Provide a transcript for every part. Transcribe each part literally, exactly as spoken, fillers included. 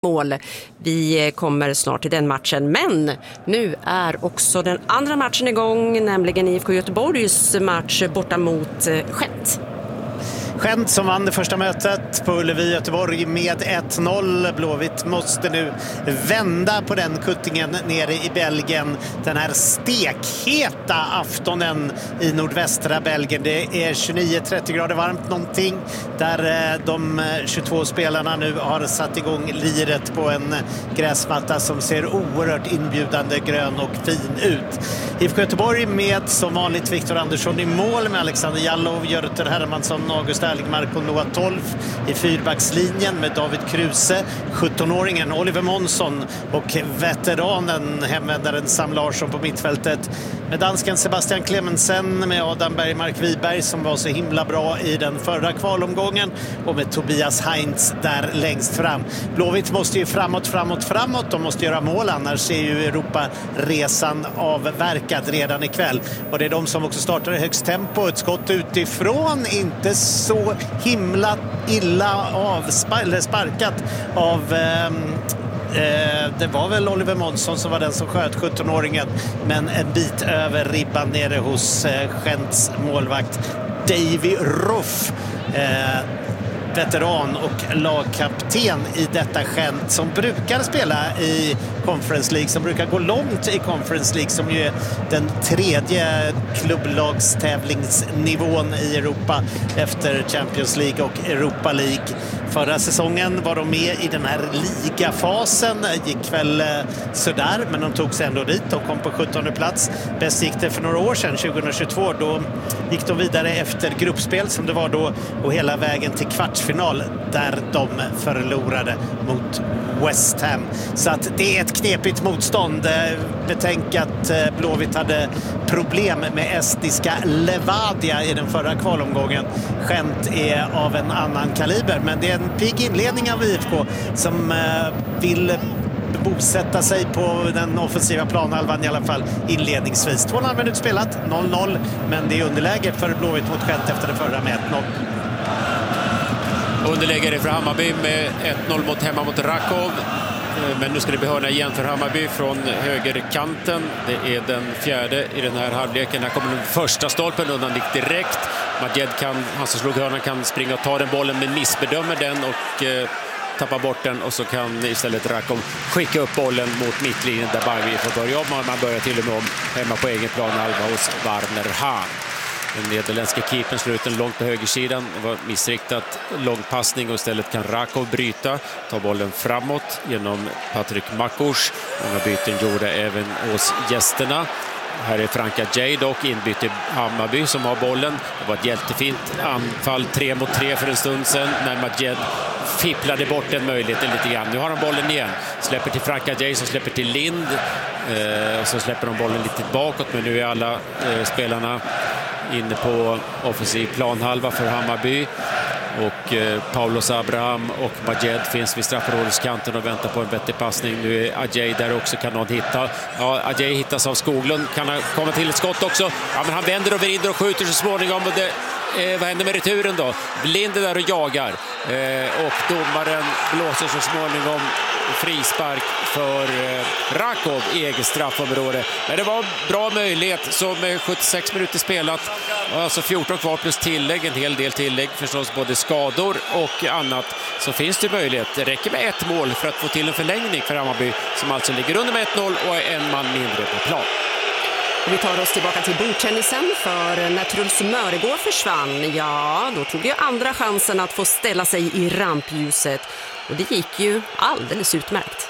mål. Vi kommer snart till den matchen, men nu är också den andra matchen igång, nämligen I F K Göteborgs match borta mot Gent. Gent som vann det första mötet på Ullevi Göteborg med ett noll. Blåvitt måste nu vända på den kuttingen nere i Belgien. Den här stekheta aftonen i nordvästra Belgien. Det är tjugonio trettio grader varmt någonting. Där de tjugotvå spelarna nu har satt igång liret på en gräsmatta som ser oerhört inbjudande grön och fin ut. I F K Göteborg med som vanligt Viktor Andersson i mål med Alexander Jallov, Jörter Hermansson, August Erlingmark och Noah Tolf i fyrbackslinjen med David Kruse, sjuttonåringen Oliver Månsson och veteranen hemvändaren Sam Larsson på mittfältet med dansken Sebastian Clemensen, med Adam Bergmark Wiberg som var så himla bra i den förra kvalomgången och med Tobias Heinz där längst fram. Blåvitt måste ju framåt, framåt, framåt. De måste göra mål, annars är ju Europa-resan avverkad redan ikväll. Och det är de som också startar i högst tempo. Ett skott utifrån, inte så himla illa avsparkat av... Eh, det var väl Oliver Månsson som var den som sköt sjuttonåringen, men en bit över ribban nere hos Gents målvakt Davy Ruff, eh, veteran och lagkapten i detta Gent som brukar spela i Conference League, som brukar gå långt i Conference League, som ju är den tredje klubblagstävlingsnivån i Europa efter Champions League och Europa League. Förra säsongen var de med i den här ligafasen, gick väl sådär, men de tog sig ändå dit. De kom på sjuttonde plats. Bäst gick det för några år sedan, tjugohundratjugotvå. Då gick de vidare efter gruppspel som det var då och hela vägen till kvartsfinal där de förlorade mot West Ham. Så att det är ett knepigt motstånd. Betänk att Blåvitt hade problem med estiska Levadia i den förra kvalomgången. Gent är av en annan kaliber, men det är en pigg inledning av I F K som vill bosätta sig på den offensiva planhalvan i alla fall inledningsvis. Två och en halv minut spelat, noll noll, men det är underläge för Blåvitt mot Gent efter det förra med ett noll. Underläge för Hammarby med ett noll mot hemma mot Rakov. Men nu ska det bli hörna igen för Hammarby från högerkanten. Det är den fjärde i den här halvleken. Här kommer den första stolpen undan direkt. Majed kan, han som slog hörnan, kan springa och ta den bollen, men missbedömer den och eh, tappar bort den. Och så kan istället Rakov skicka upp bollen mot mittlinjen där Bajvi får börja om. Man börjar till och med om hemma på egen plan halva hos Warner Hahn. Den nederländska keepern slår ut den långt på högersidan. Det var missriktat långpassning och istället kan Rakov bryta. Ta bollen framåt genom Patrik Makurs. Många byten gjorde även hos gästerna. Här är Franka Jay dock inbytt i Hammarby som har bollen. Det var ett jättefint anfall tre mot tre för en stund sedan när Majed fipplade bort den möjligheten lite grann. Nu har han bollen igen. Släpper till Franka Jay som släpper till Lind. Eh, och så släpper de bollen lite bakåt, men nu är alla eh, spelarna inne på offensiv planhalva för Hammarby. Och eh, Paulos Abraham och Majed finns vid straffområdeskanten och väntar på en bättre passning. Nu är Ajay där också, kan någon hitta. Ja, Ajay hittas av Skoglund. Kan han komma till ett skott också? Ja, men han vänder och vrider och skjuter så småningom. Och det, eh, vad händer med returen då? Blind där och jagar. Eh, och domaren blåser så småningom frispark för eh, Rakov i eget straffområde. Men det var bra möjlighet, så med sjuttiosex minuter spelat, alltså fjorton kvar plus tillägg, en hel del tillägg förstås, både skador och annat, så finns det möjlighet. Det räcker med ett mål för att få till en förlängning för Hammarby som alltså ligger under med ett noll och är en man mindre på plan. Vi tar oss tillbaka till bordtennisen, för när Truls Mörgård försvann, ja, då tog ju andra chansen att få ställa sig i rampljuset. Och det gick ju alldeles utmärkt.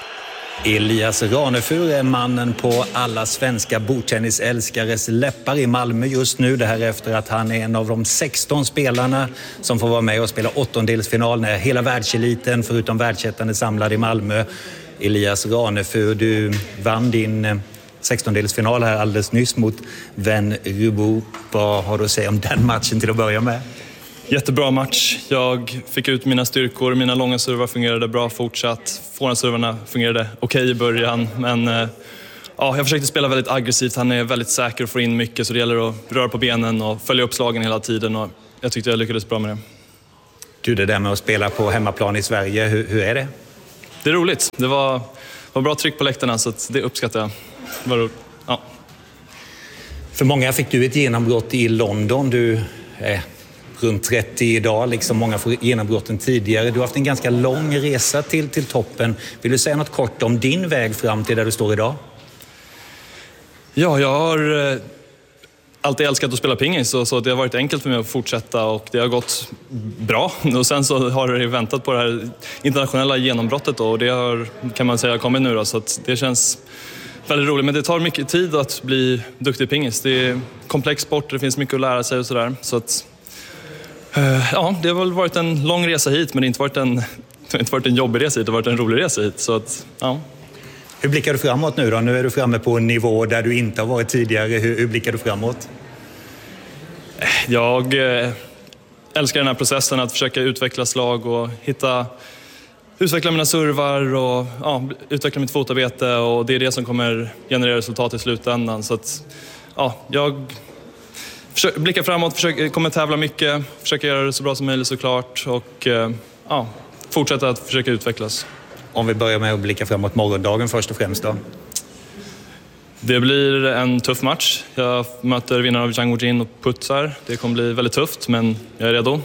Elias Ranefur är mannen på alla svenska bordtennisälskares läppar i Malmö just nu. Det här efter att han är en av de sexton spelarna som får vara med och spela åttondelsfinal när hela världseliten förutom världsettan är samlad i Malmö. Elias Ranefur, du vann din sextondelsfinal här alldeles nyss mot Van Rubo. Vad har du att säga om den matchen till att börja med? Jättebra match. Jag fick ut mina styrkor. Mina långa servar fungerade bra fortsatt. Forehand-servarna fungerade okej i början. Men ja, jag försökte spela väldigt aggressivt. Han är väldigt säker och får in mycket. Så det gäller att röra på benen och följa upp slagen hela tiden. Och jag tyckte jag lyckades bra med det. Du, det där med att spela på hemmaplan i Sverige, hur, hur är det? det är roligt. Det var, var bra tryck på läktarna så att det uppskattar jag. Det var roligt. Ja. För många fick du ett genombrott i London. Du är runt trettio idag, liksom många får genombrotten tidigare. Du har haft en ganska lång resa till, till toppen. Vill du säga något kort om din väg fram till där du står idag? Ja, jag har eh, alltid älskat att spela pingis så, så det har varit enkelt för mig att fortsätta och det har gått bra. Och sen så har det väntat på det här internationella genombrottet då, och det har, kan man säga, kommit nu då, så att det känns väldigt roligt. Men det tar mycket tid att bli duktig i pingis. Det är komplex sport, det finns mycket att lära sig och sådär. Så att, eh, ja, det har väl varit en lång resa hit, men det har inte varit en, det har inte varit en jobbig resa hit, det har varit en rolig resa hit. Så att, ja. Hur blickar du framåt nu då? Nu är du framme på en nivå där du inte har varit tidigare. Hur, hur blickar du framåt? Jag eh, älskar den här processen att försöka utveckla slag och hitta, utveckla mina servar och ja, utveckla mitt fotarbete, och det är det som kommer generera resultat i slutändan. Så att, ja, jag försöker, blickar framåt, försöker, kommer tävla mycket, försöker göra det så bra som möjligt såklart och eh, ja, fortsätta att försöka utvecklas. Om vi börjar med att blicka framåt morgondagen först och främst då. Det blir en tuff match. Jag möter vinnaren av Zhang Weijin och Putsar. Det kommer bli väldigt tufft, men jag är redo.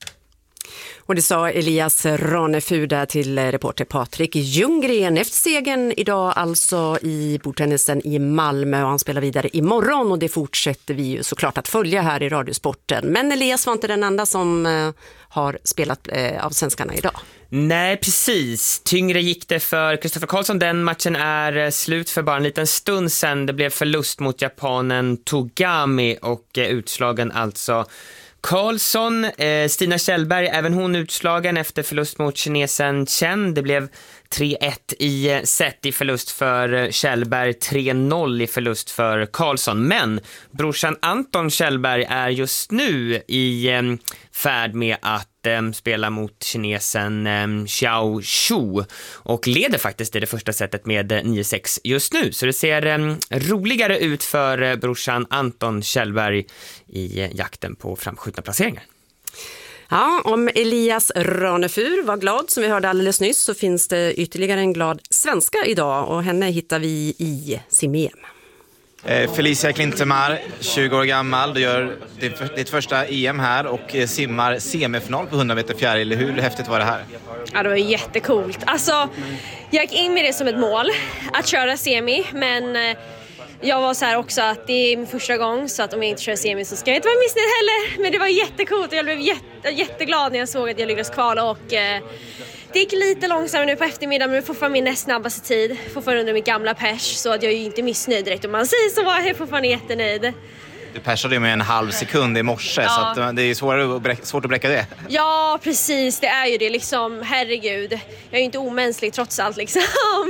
Och det sa Elias Ranefur där till reporter Patrik Ljunggren efter segern idag alltså i bordtennisen i Malmö, och han spelar vidare imorgon och det fortsätter vi ju såklart att följa här i Radiosporten. Men Elias var inte den enda som eh, har spelat eh, av svenskarna idag. Nej, precis. Tyngre gick det för Kristoffer Karlsson. Den matchen är slut för bara en liten stund sedan. Det blev förlust mot japanen Togami och eh, utslagen alltså Karlsson, eh, Stina Kjellberg, även hon utslagen efter förlust mot kinesen Chen. Det blev tre ett i set i förlust för Kjellberg, tre noll i förlust för Karlsson. Men brorsan Anton Kjellberg är just nu i eh, färd med att eh, spela mot kinesen eh, Xiao Xu och leder faktiskt i det första setet med eh, nio sex just nu. Så det ser eh, roligare ut för eh, brorsan Anton Kjellberg i eh, jakten på framskjutna placeringar. Ja, om Elias Ranefur var glad som vi hörde alldeles nyss, så finns det ytterligare en glad svenska idag, och henne hittar vi i sim-E M. Eh, Felicia Klintemar, tjugo år gammal, du gör ditt, ditt första E M här och eh, simmar semifinal på hundra meter fjäril. Hur häftigt var det här? Ja, det var jättecoolt. Alltså, jag gick in med det som ett mål att köra semi, men eh, jag var så här också att det är min första gång, så att om jag inte kör semi så ska jag inte vara missnöjd heller. Men det var jättecoolt och jag blev jätte, jätteglad när jag såg att jag lyckades kvala, och eh, det gick lite långsammare nu på eftermiddagen, men fortfarande min näst snabbaste tid. Fortfarande under min gamla pers, så att jag är ju inte missnöjd direkt. Om man säger så var jag fortfarande jättenöjd. Du persade med en halv sekund i morse, ja. Så att det är svårare att bräcka, svårt att bräcka det. Ja, precis. Det är ju det liksom. Herregud. Jag är ju inte omänsklig trots allt liksom.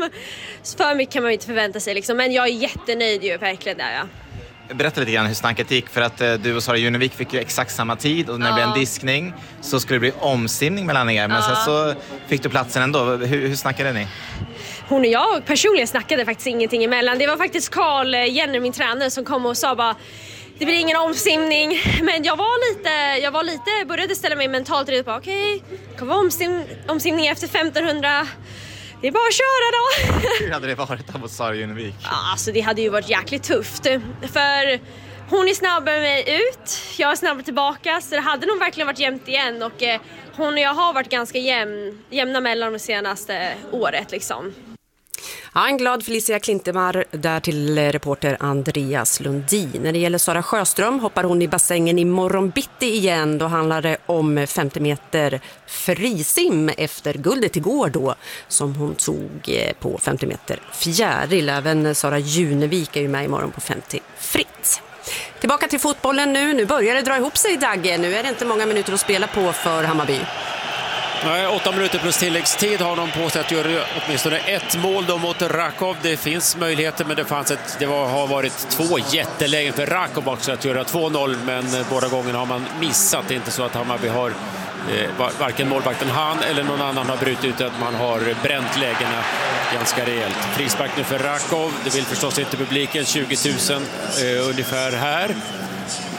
För mycket kan man ju inte förvänta sig liksom. Men jag är jättenöjd ju, verkligen där, ja. Berätta lite grann hur snacket gick, för att eh, du och Sara Junevik fick ju exakt samma tid, och när det ja. blev en diskning så skulle det bli omsimning mellan er, men ja. sen så fick du platsen ändå. Hur, hur snackade ni? Hon och jag personligen snackade faktiskt ingenting emellan. Det var faktiskt Carl Jenner, min tränare, som kom och sa bara: det blir ingen omsimning. Men jag var lite, jag var lite, började ställa mig mentalt redo på okej, okay, det kommer vara omsim, omsimning efter femtonhundra. Det är bara att köra då. Hur hade det varit mot Sara Junevik? Ja, alltså det hade ju varit jäkligt tufft. För hon är snabbare med mig ut, jag är snabbare tillbaka. Så det hade nog verkligen varit jämnt igen. Och eh, hon och jag har varit ganska jämn, jämna mellan de senaste året liksom. Ja, en glad Felicia Klintemar där till reporter Andreas Lundin. När det gäller Sara Sjöström hoppar hon i bassängen i morgon bitti igen. Då handlar det om femtio meter frisim efter guldet igår då, som hon tog på femtio meter fjäril. Även Sara Junevik är ju med imorgon på femtio fritt. Tillbaka till fotbollen nu. Nu börjar det dra ihop sig, Dagge. Nu är det inte många minuter att spela på för Hammarby. Nej, åtta minuter plus tilläggstid har de på sig att göra åtminstone ett mål då mot Rakov. Det finns möjligheter, men det, fanns ett, det var, har varit två jättelägen för Rakov också att göra två noll, men båda gångerna har man missat. Det är inte så att Hammarby har eh, varken målvakten han eller någon annan har brutit ut, att man har bränt lägena ganska rejält. Frispark nu för Rakov. Det vill förstås inte publiken, tjugo tusen eh, ungefär här.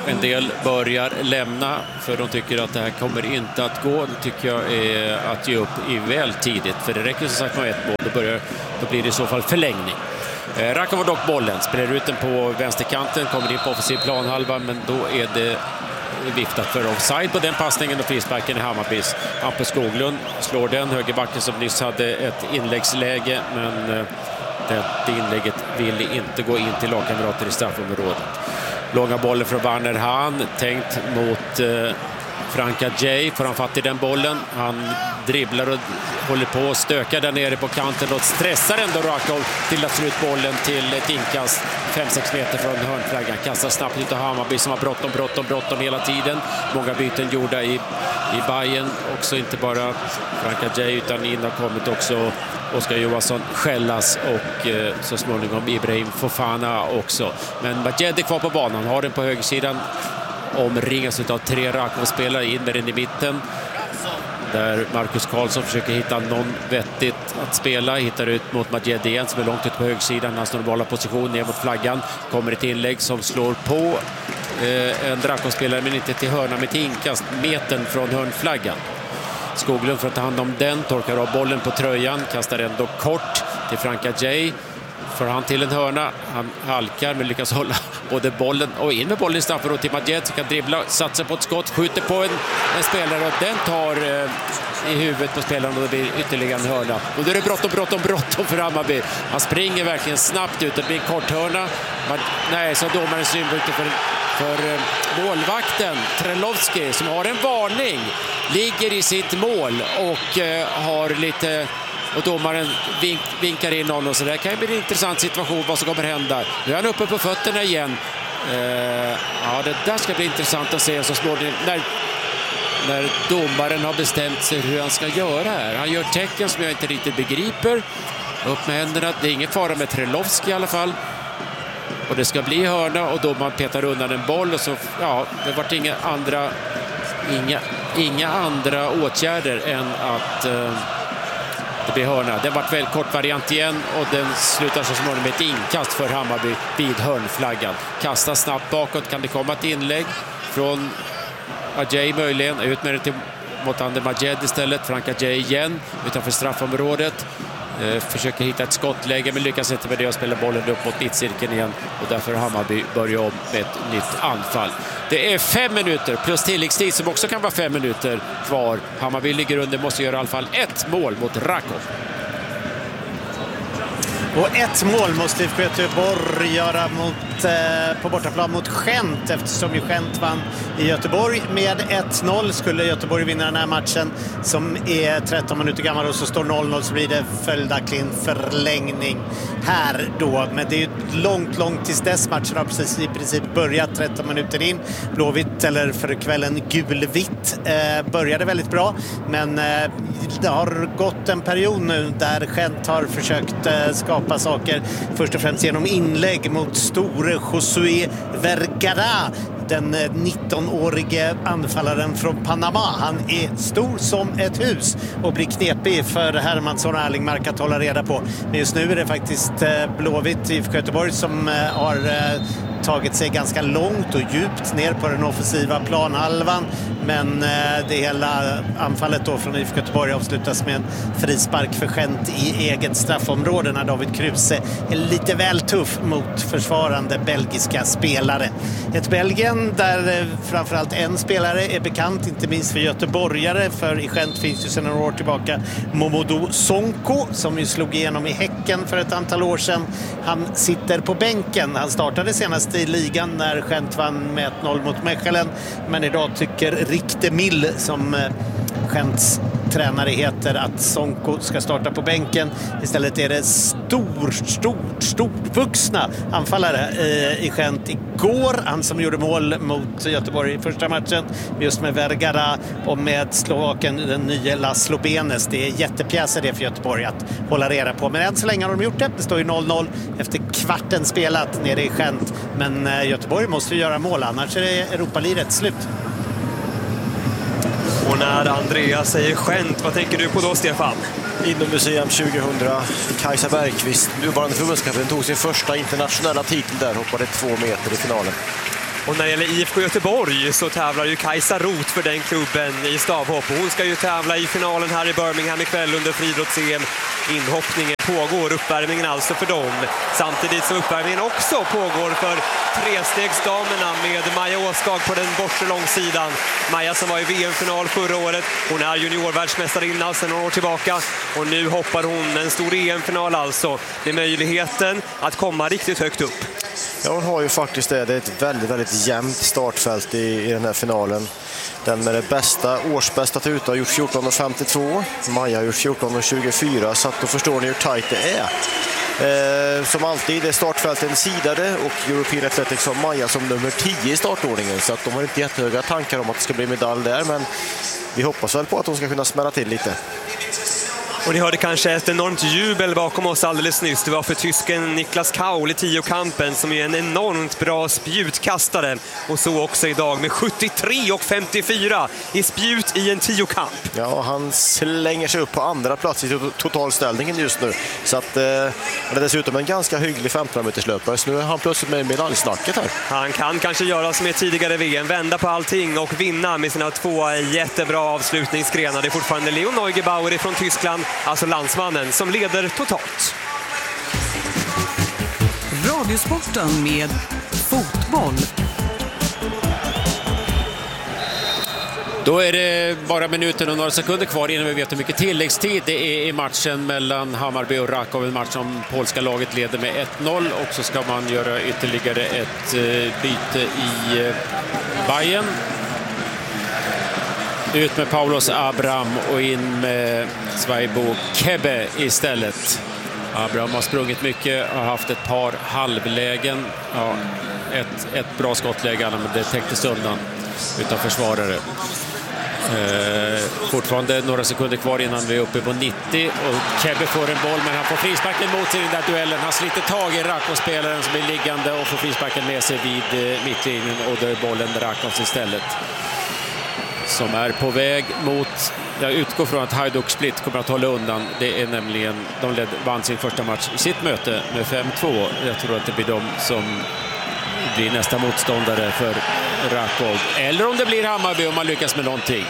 en del börjar lämna för de tycker att det här kommer inte att gå. Det tycker jag är att ge upp i väl tidigt, för det räcker som sagt med ett mål. Då, börjar, då blir det i så fall förlängning. Eh, Rakov har dock bollen, spelar ut den på vänsterkanten, kommer in på offensiv planhalva, men då är det viftat för offside på den passningen och frisparken i Hammarbys. Hampus Skoglund slår den, högerbacken som nyss hade ett inläggsläge, men eh, det inlägget ville inte gå in till lagkamrater i straffområdet. Långa bollen från Werner Hahn, tänkt mot eh, Franka Jay. Får han fatt i den bollen. Han dribblar och håller på och stökar där nere på kanten och stressar ändå Rakov till att slå ut bollen till ett inkast fem sex meter från hörnflaggan. Kastar snabbt ut av Hammarby som har bråttom, bråttom, bråttom hela tiden. Många byten gjorda i, i Bayern. Också inte bara Franka Jay utan in har kommit också Oskar Johansson, Skällas och eh, så småningom Ibrahim Fofana också. Men Majed är kvar på banan, har den på högersidan. Omringas av tre Rakov-spelare, in med den i mitten. Där Marcus Karlsson försöker hitta någon vettigt att spela. Hittar ut mot Majed igen som är långt ut på högersidan. Han står i bala position ner mot flaggan. Kommer ett inlägg som slår på eh, en Rakov-spelare men inte till hörna med till inkast. Metern från hörnflaggan. Skoglund för att ta hand om den, torkar av bollen på tröjan, kastar ändå kort till Franka Jay. Får han till en hörna, han halkar men lyckas hålla både bollen och in med bollen i straffområdet till Majed som kan dribbla, satsa på ett skott, skjuter på en, en spelare och den tar eh, i huvudet på spelaren och det blir ytterligare en hörna. Och då är det bråttom, bråttom, bråttom för Hammarby. Han springer verkligen snabbt ut, det blir en kort hörna. Man, nej, så domaren synpunkter för för eh, målvakten Trelowski som har en varning, ligger i sitt mål och eh, har lite, och domaren vink, vinkar in honom, så det kan bli en intressant situation vad som kommer hända. Nu är han uppe på fötterna igen. Eh, ja, det där ska bli intressant att se så småningom när, när domaren har bestämt sig hur han ska göra här. Han gör tecken som jag inte riktigt begriper. Upp med händerna, det är ingen fara med Trelowski i alla fall. Och det ska bli hörna och då man petar undan en boll och så, ja, det var inga andra inga, inga andra åtgärder än att eh, det blir hörna. Det var ett väldigt kort variant igen och den slutar så småningom med ett inkast för Hammarby vid hörnflaggan. Kastar snabbt bakåt, kan det komma ett inlägg från Ajay möjligen, ut med det till, mot Ander Majed istället. Franka Jay igen utanför straffområdet. Eh, försöker hitta ett skottläge men lyckas inte med det och spelar bollen upp mot mittcirkeln igen och därför Hammarby börjar om med ett nytt anfall. Det är fem minuter plus tilläggstid som också kan vara fem minuter kvar. Hammarby ligger under, måste göra i alla fall ett mål mot Rakov. Och ett mål måste I F K Göteborg göra mot, eh, på bortaplan mot Gent, eftersom ju Gent vann i Göteborg med ett noll. Skulle Göteborg vinna den här matchen som är tretton minuter gammal och så står noll noll, så blir det följaktligen förlängning här då. Men det är ju långt, långt tills dess. Matchen har precis i princip börjat tretton minuter in. Blåvitt, eller för kvällen gulvitt, eh, började väldigt bra. Men eh, det har gått en period nu där Gent har försökt eh, skapa saker. Först och främst genom inlägg mot store Josué Vergara, den nittonårige anfallaren från Panama. Han är stor som ett hus och blir knepig för Hermansson och Erlingmark att hålla reda på. Men just nu är det faktiskt Blåvitt I F K Göteborg som har tagit sig ganska långt och djupt ner på den offensiva planhalvan. Men det hela anfallet då från I F K Göteborg avslutas med en frispark för Gent i eget straffområde när David Kruse är lite väl tuff mot försvarande belgiska spelare. Ett Belgien där framförallt en spelare är bekant, inte minst för göteborgare, för i Gent finns ju sedan några år tillbaka Momodou Sonko som ju slog igenom i Häcken för ett antal år sedan. Han sitter på bänken. Han startade senast i ligan när Gent vann med ett noll mot Mechelen, men idag tycker Rick de Mille, som Gents tränare heter, att Sonko ska starta på bänken. Istället är det stor, stort, stort vuxna anfallare i Gent igår. Han som gjorde mål mot Göteborg i första matchen, just med Vergara och med slovaken den nya Laszlo Benes. Det är jättepjäser det för Göteborg att hålla reda på. Men än så länge har de gjort det. Det står ju noll noll efter kvarten spelat nere i Gent. Men Göteborg måste ju göra mål, annars är det Europa-liret slut. Och när Andreas säger Gent, vad tänker du på då, Stefan? Inommuseum tjugohundra, Kajsa Bergqvist, nuvarande förbundskapten, tog sin första internationella titel där, hoppade två meter i finalen. Och när det gäller I F K Göteborg så tävlar ju Kajsa Roth för den klubben i stavhopp. Hon ska ju tävla i finalen här i Birmingham ikväll under friidrotts-E M. Inhoppningen pågår, uppvärmningen alltså för dem. Samtidigt som uppvärmningen också pågår för trestegsdamerna med Maja Åskag på den bortre långsidan. Maja som var i V M-final förra året. Hon är juniorvärldsmästarinna sedan några år tillbaka. Och nu hoppar hon en stor E M-final alltså. Det är möjligheten att komma riktigt högt upp. Ja, hon har ju faktiskt det. Det är ett väldigt, väldigt jämnt startfält i, i den här finalen. Den med det bästa, årsbästa till ute har gjort fjorton femtiotvå. Maja har gjort fjorton tjugofyra, så att då förstår ni hur tajt det är. Eh, som alltid är startfälten sidade och European Athletics har Maja som nummer tio i startordningen. Så att de har inte jättehöga tankar om att det ska bli medalj där, men vi hoppas väl på att de ska kunna smälla till lite. Och ni hörde kanske ett enormt jubel bakom oss alldeles nyss. Det var för tysken Niklas Kaul i tiokampen som är en enormt bra spjutkastare. Och så också idag med sjuttiotre och femtiofyra i spjut i en tiokamp. Ja, han slänger sig upp på andra plats i totalställningen just nu. Så att eh, det är dessutom en ganska hygglig femton-meterslöpare. Så nu är han plötsligt med i medaljsnacket här. Han kan kanske göra som i tidigare V M, vända på allting och vinna med sina två jättebra avslutningsgrenar. Det är fortfarande Leon Neugebauer från Tyskland, alltså landsmannen, som leder totalt. Radiosporten med fotboll. Då är det bara minuter och några sekunder kvar innan vi vet hur mycket tilläggstid det är i matchen mellan Hammarby och Rakov. En match som polska laget leder med ett noll, och så ska man göra ytterligare ett byte i Bayern. Ut med Paulos Abraham och in med Svajbo Kebbe istället. Abraham har sprungit mycket, har haft ett par halvlägen. Ja, ett, ett bra skottläge, men det täcktes undan utan försvarare. Eh, fortfarande några sekunder kvar innan vi är uppe på nittio, och Kebbe får en boll, men han får frisparken mot sig i den där duellen. Han sliter tag i Rakov-spelaren som är liggande och får frisparken med sig vid eh, mittlinjen, och då är bollen Rakovs istället, som är på väg mot, jag utgår från att Hajduk Split kommer att hålla undan. Det är nämligen, de led, vann sin första match i sitt möte med fem två. Jag tror att det blir de som blir nästa motståndare för Rakov. Eller om det blir Hammarby om man lyckas med någonting.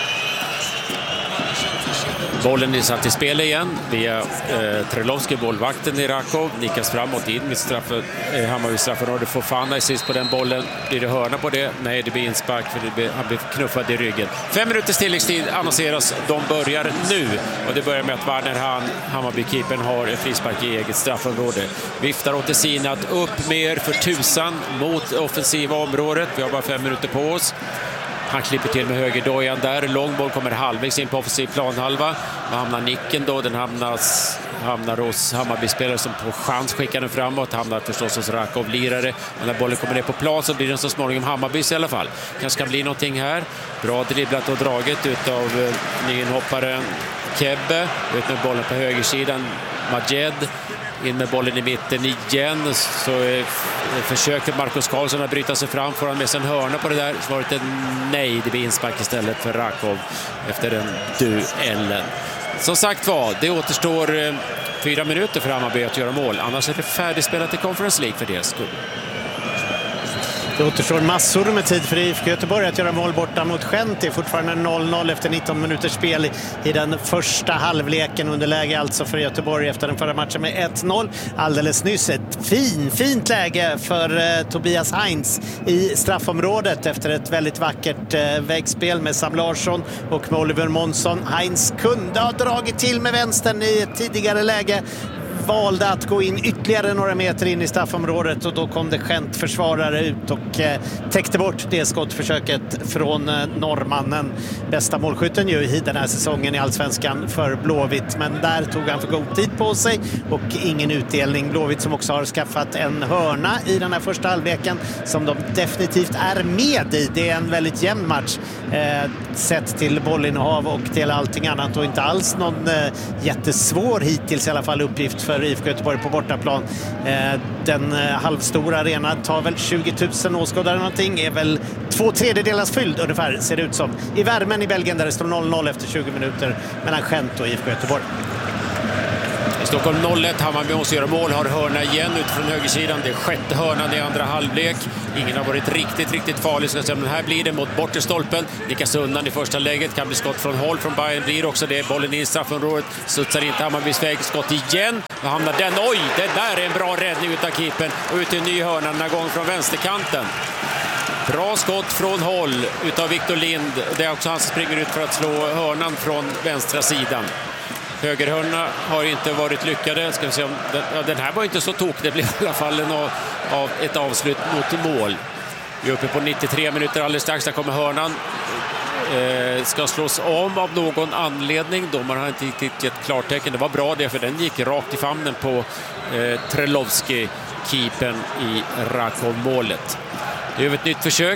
Bollen är satt i spel igen via eh, Trelovski, bollvakten i Rakov. Nickas framåt in med straff, eh, Hammarby straffområde. Fofana är sist på den bollen. Blir det hörna på det? Nej, det blir inspark, för det blir, han blir knuffad i ryggen. Fem minuters tilläggstid annonseras. De börjar nu. Och det börjar med att Warner Han, Hammarby-keepern, har en frispark i eget straffområde. Viftar åt Tessin att upp mer för tusan mot offensiva området. Vi har bara fem minuter på oss. Han klipper till med högerdojan där. Långboll kommer halvvägs in på offensiv planhalva. Man hamnar nicken då. Den hamnas, hamnar hos Hammarby-spelare som på chans skickar den framåt. Hamnar förstås hos Rakov-lirare. Men när bollen kommer ner på plan så blir den så småningom Hammarbys i alla fall. Kanske kan bli någonting här. Bra dribblat och draget utav eh, nyinhopparen Kebbe. Ut med bollen på högersidan. Majed. In med bollen i mitten igen, så eh, försöker Marcus Karlsson att bryta sig fram. Får han med sig en hörna på det där? Svaret är nej, det blir inspark istället för Rakov efter den duellen. Som sagt var, det återstår eh, fyra minuter för Hammarby att göra mål. Annars är det färdigspelat i Conference League för deras skull. Det återstår massor med tid för I F K Göteborg att göra mål borta mot Gent. Det är fortfarande noll noll efter nitton minuters spel i den första halvleken. Underläge alltså för Göteborg efter den förra matchen med ett noll. Alldeles nyss ett fin, fint läge för eh, Tobias Heinz i straffområdet efter ett väldigt vackert eh, vägspel med Sam Larsson och med Oliver Månsson. Heinz kunde ha dragit till med vänstern i ett tidigare läge. Valde att gå in ytterligare några meter in i straffområdet, och då kom det Gent försvarare ut och eh, täckte bort det skottförsöket från eh, norrmannen. Bästa målskytten ju i den här säsongen i Allsvenskan för Blåvitt, men där tog han för god tid på sig och ingen utdelning. Blåvitt som också har skaffat en hörna i den här första halvleken som de definitivt är med i. Det är en väldigt jämn match eh, sett till bollinnehav och till allting annat, och inte alls någon eh, jättesvår hittills i alla fall uppgift för I F K Göteborg på bortaplan. Den halvstora arenan tar väl tjugo tusen åskådare någonting, är väl två tredjedelars fylld ungefär, ser det ut som. I värmen i Belgien där det står noll noll efter tjugo minuter mellan Gent och I F K Göteborg. Det Stockholm noll ett, Hammarby måste göra mål, har hörna igen utifrån högersidan. Det är sjätte hörnan i andra halvlek. Ingen har varit riktigt, riktigt farlig. Men här blir det mot bortre stolpen. Nickas undan i första läget, kan bli skott från håll från Bayern, blir också det. Bollen in i straffområdet, studsar inte Hammarbys väg, skott igen. Då hamnar den, oj, det där är en bra räddning utav keepern. Och ut i en ny hörna, den här gången från vänsterkanten. Bra skott från håll utav Victor Lind. Det är också han som springer ut för att slå hörnan från vänstra sidan. Högerhörna har inte varit lyckade. Ska vi se om den, ja, den här var inte så tok. Det blev i alla fall en av, av ett avslut mot mål. Vi är uppe på nittiotre minuter alldeles strax. Där kommer hörnan. Eh, ska slås om av någon anledning. Domaren har inte riktigt gett klartecken. Det var bra det, för den gick rakt i famnen på eh, Trelowski, keepern i Rakov-målet. Det är ett nytt försök.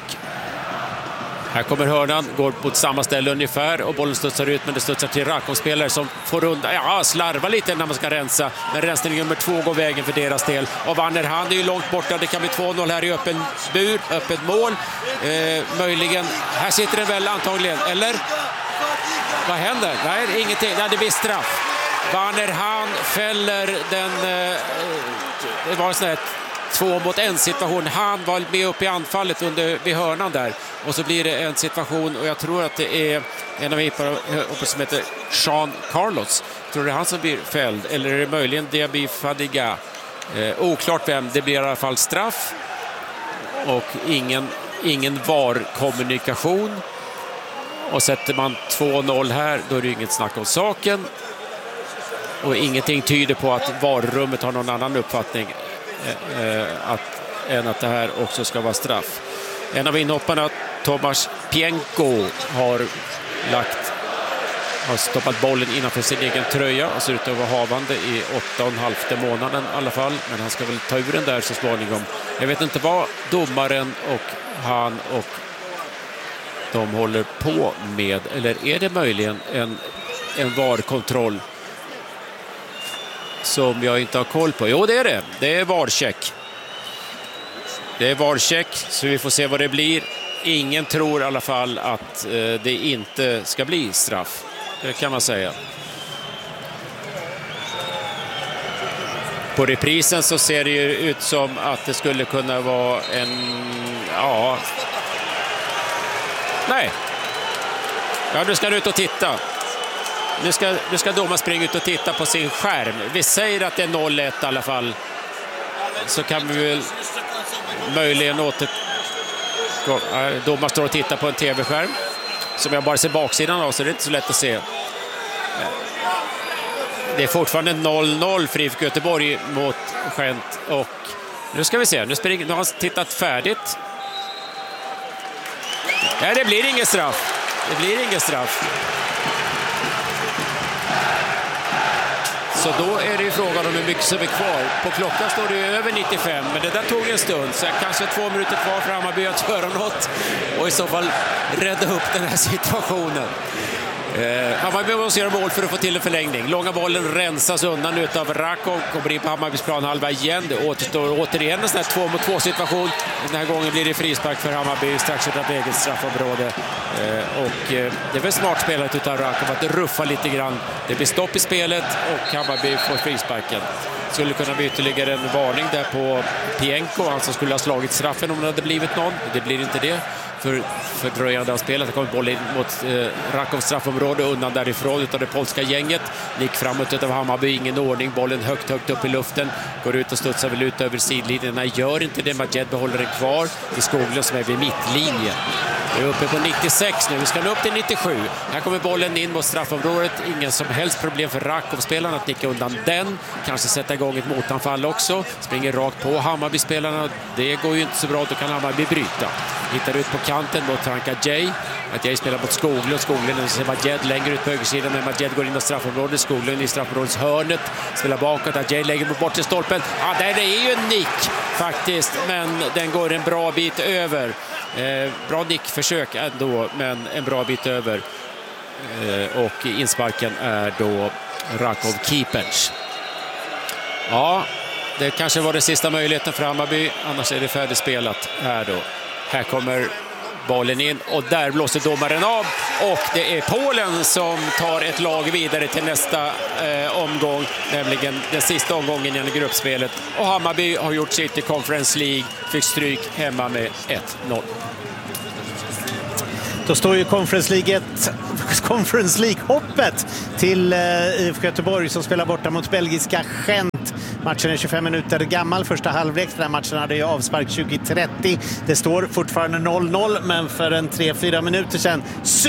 Här kommer hörnan, går på samma ställe ungefär och bollen studsar ut, men det studsar till Rakov-spelare som får undan, ja, slarva lite när man ska rensa. Men rensning nummer två går vägen för deras del. Och Vanner, han är ju långt borta, det kan bli två noll här i öppen bur, öppet mål. Eh, möjligen, här sitter den väl antagligen, eller? Vad händer? Nej, ingenting, nej, det blir straff. Vanner, han fäller den, eh, det var en sån här två mot en situation. Han var med upp i anfallet under, vid hörnan där. Och så blir det en situation, och jag tror att det är en av hippare som heter Jean Carlos. Jag tror det är han som blir fälld. Eller är det möjligen Diaby Fadiga? Eh, oklart vem. Det blir i alla fall straff. Och ingen, ingen V A R-kommunikation. Och sätter man två noll här, då är det inget snack om saken. Och ingenting tyder på att V A R-rummet har någon annan uppfattning eh, att, än att det här också ska vara straff. En av inhopparna, Tomasz Pienko, har lagt har stoppat bollen innanför sin egen tröja och ser ut att vara havande i åtta och en halvte månaden i alla fall. Men han ska väl ta ur den där så småningom. Jag vet inte vad domaren och han och de håller på med. Eller är det möjligen en, en V A R-kontroll som jag inte har koll på? Jo, det är det. Det är V A R-check. Det är V A R-check, så vi får se vad det blir. Ingen tror i alla fall att eh, det inte ska bli straff. Det kan man säga. På reprisen så ser det ju ut som att det skulle kunna vara en... Ja... Nej. Ja, du ska ut och titta. Nu ska, nu ska domaren springa ut och titta på sin skärm. Vi säger att det är noll ett i alla fall. Så kan vi väl möjligen åter... Domaren står och tittar på en tv-skärm som jag bara ser baksidan av, så det är inte så lätt att se. Det är fortfarande noll noll för I F K Göteborg mot Gent. Och nu ska vi se, nu, springer, nu har han tittat färdigt. Nej, det blir ingen straff. Det blir ingen straff. Så då är det ju frågan om hur mycket som är kvar. På klockan står det över nittiofem, men det där tog en stund. Så kanske två minuter kvar för Hammarby att göra något och i så fall rädda upp den här situationen. Eh, Hammarby måste göra mål för att få till en förlängning. Långa bollen rensas undan utav Rakov. Kommer in på Hammarbys planhalva igen. Det återstår återigen en sån här två mot två situation. Den här gången blir det frispark för Hammarby strax utanför eget straffområde. Eh, och eh, det är väl smart spelat utav Rakov att ruffa lite grann. Det blir stopp i spelet och Hammarby får frisparken. Skulle kunna bli ytterligare en varning där på Pienko. Han som skulle ha slagit straffen om det hade blivit någon. Det blir inte det. För fördröjande av spelet. Det kommer boll in mot eh, Rakovs straffområde, undan därifrån utav det polska gänget. Nick framåt utav Hammarby, ingen ordning. Bollen högt, högt upp i luften. Går ut och studsar väl ut över sidlinjerna. Gör inte det. Majed behåller den kvar i Skoglund som är vid mittlinjen. Vi är uppe på nittiosex nu. Vi ska nå upp till nittiosju. Här kommer bollen in mot straffområdet. Ingen som helst problem för Rakov-spelarna att nicka undan den. Kanske sätta igång ett motanfall också. Springer rakt på Hammarby-spelarna. Det går ju inte så bra. Då kan Hammarby bryta. Hittar ut på kanten mot Franka Jay. Att Jay spelar mot Skoglund. Skoglund ser Majed längre ut på högersidan. Men Majed går in i straffområdet. Skoglund i straffområdets hörnet. Spelar bakåt. Att Jay lägger bort till stolpen. Ja, där är ju en nick faktiskt. Men den går en bra bit över. Eh, bra nickförsök ändå, men en bra bit över. Eh, och insparken är då Rakov-keepers. Ja, det kanske var den sista möjligheten för Hammarby. Annars är det färdigspelat här då. Här kommer bollen in och där blåser domaren av och det är Polen som tar ett lag vidare till nästa eh, omgång, nämligen den sista omgången i gruppspelet, och Hammarby har gjort sitt i Conference League, fick stryk hemma med ett noll. Då står ju Conference League, Conference League-hoppet till eh, I F K Göteborg som spelar borta mot belgiska Gent. Matchen är tjugofem minuter gammal. Första halvlek, den här matchen hade ju avspark tjugo trettio. Det står fortfarande noll noll, men för en tre fyra minuter sedan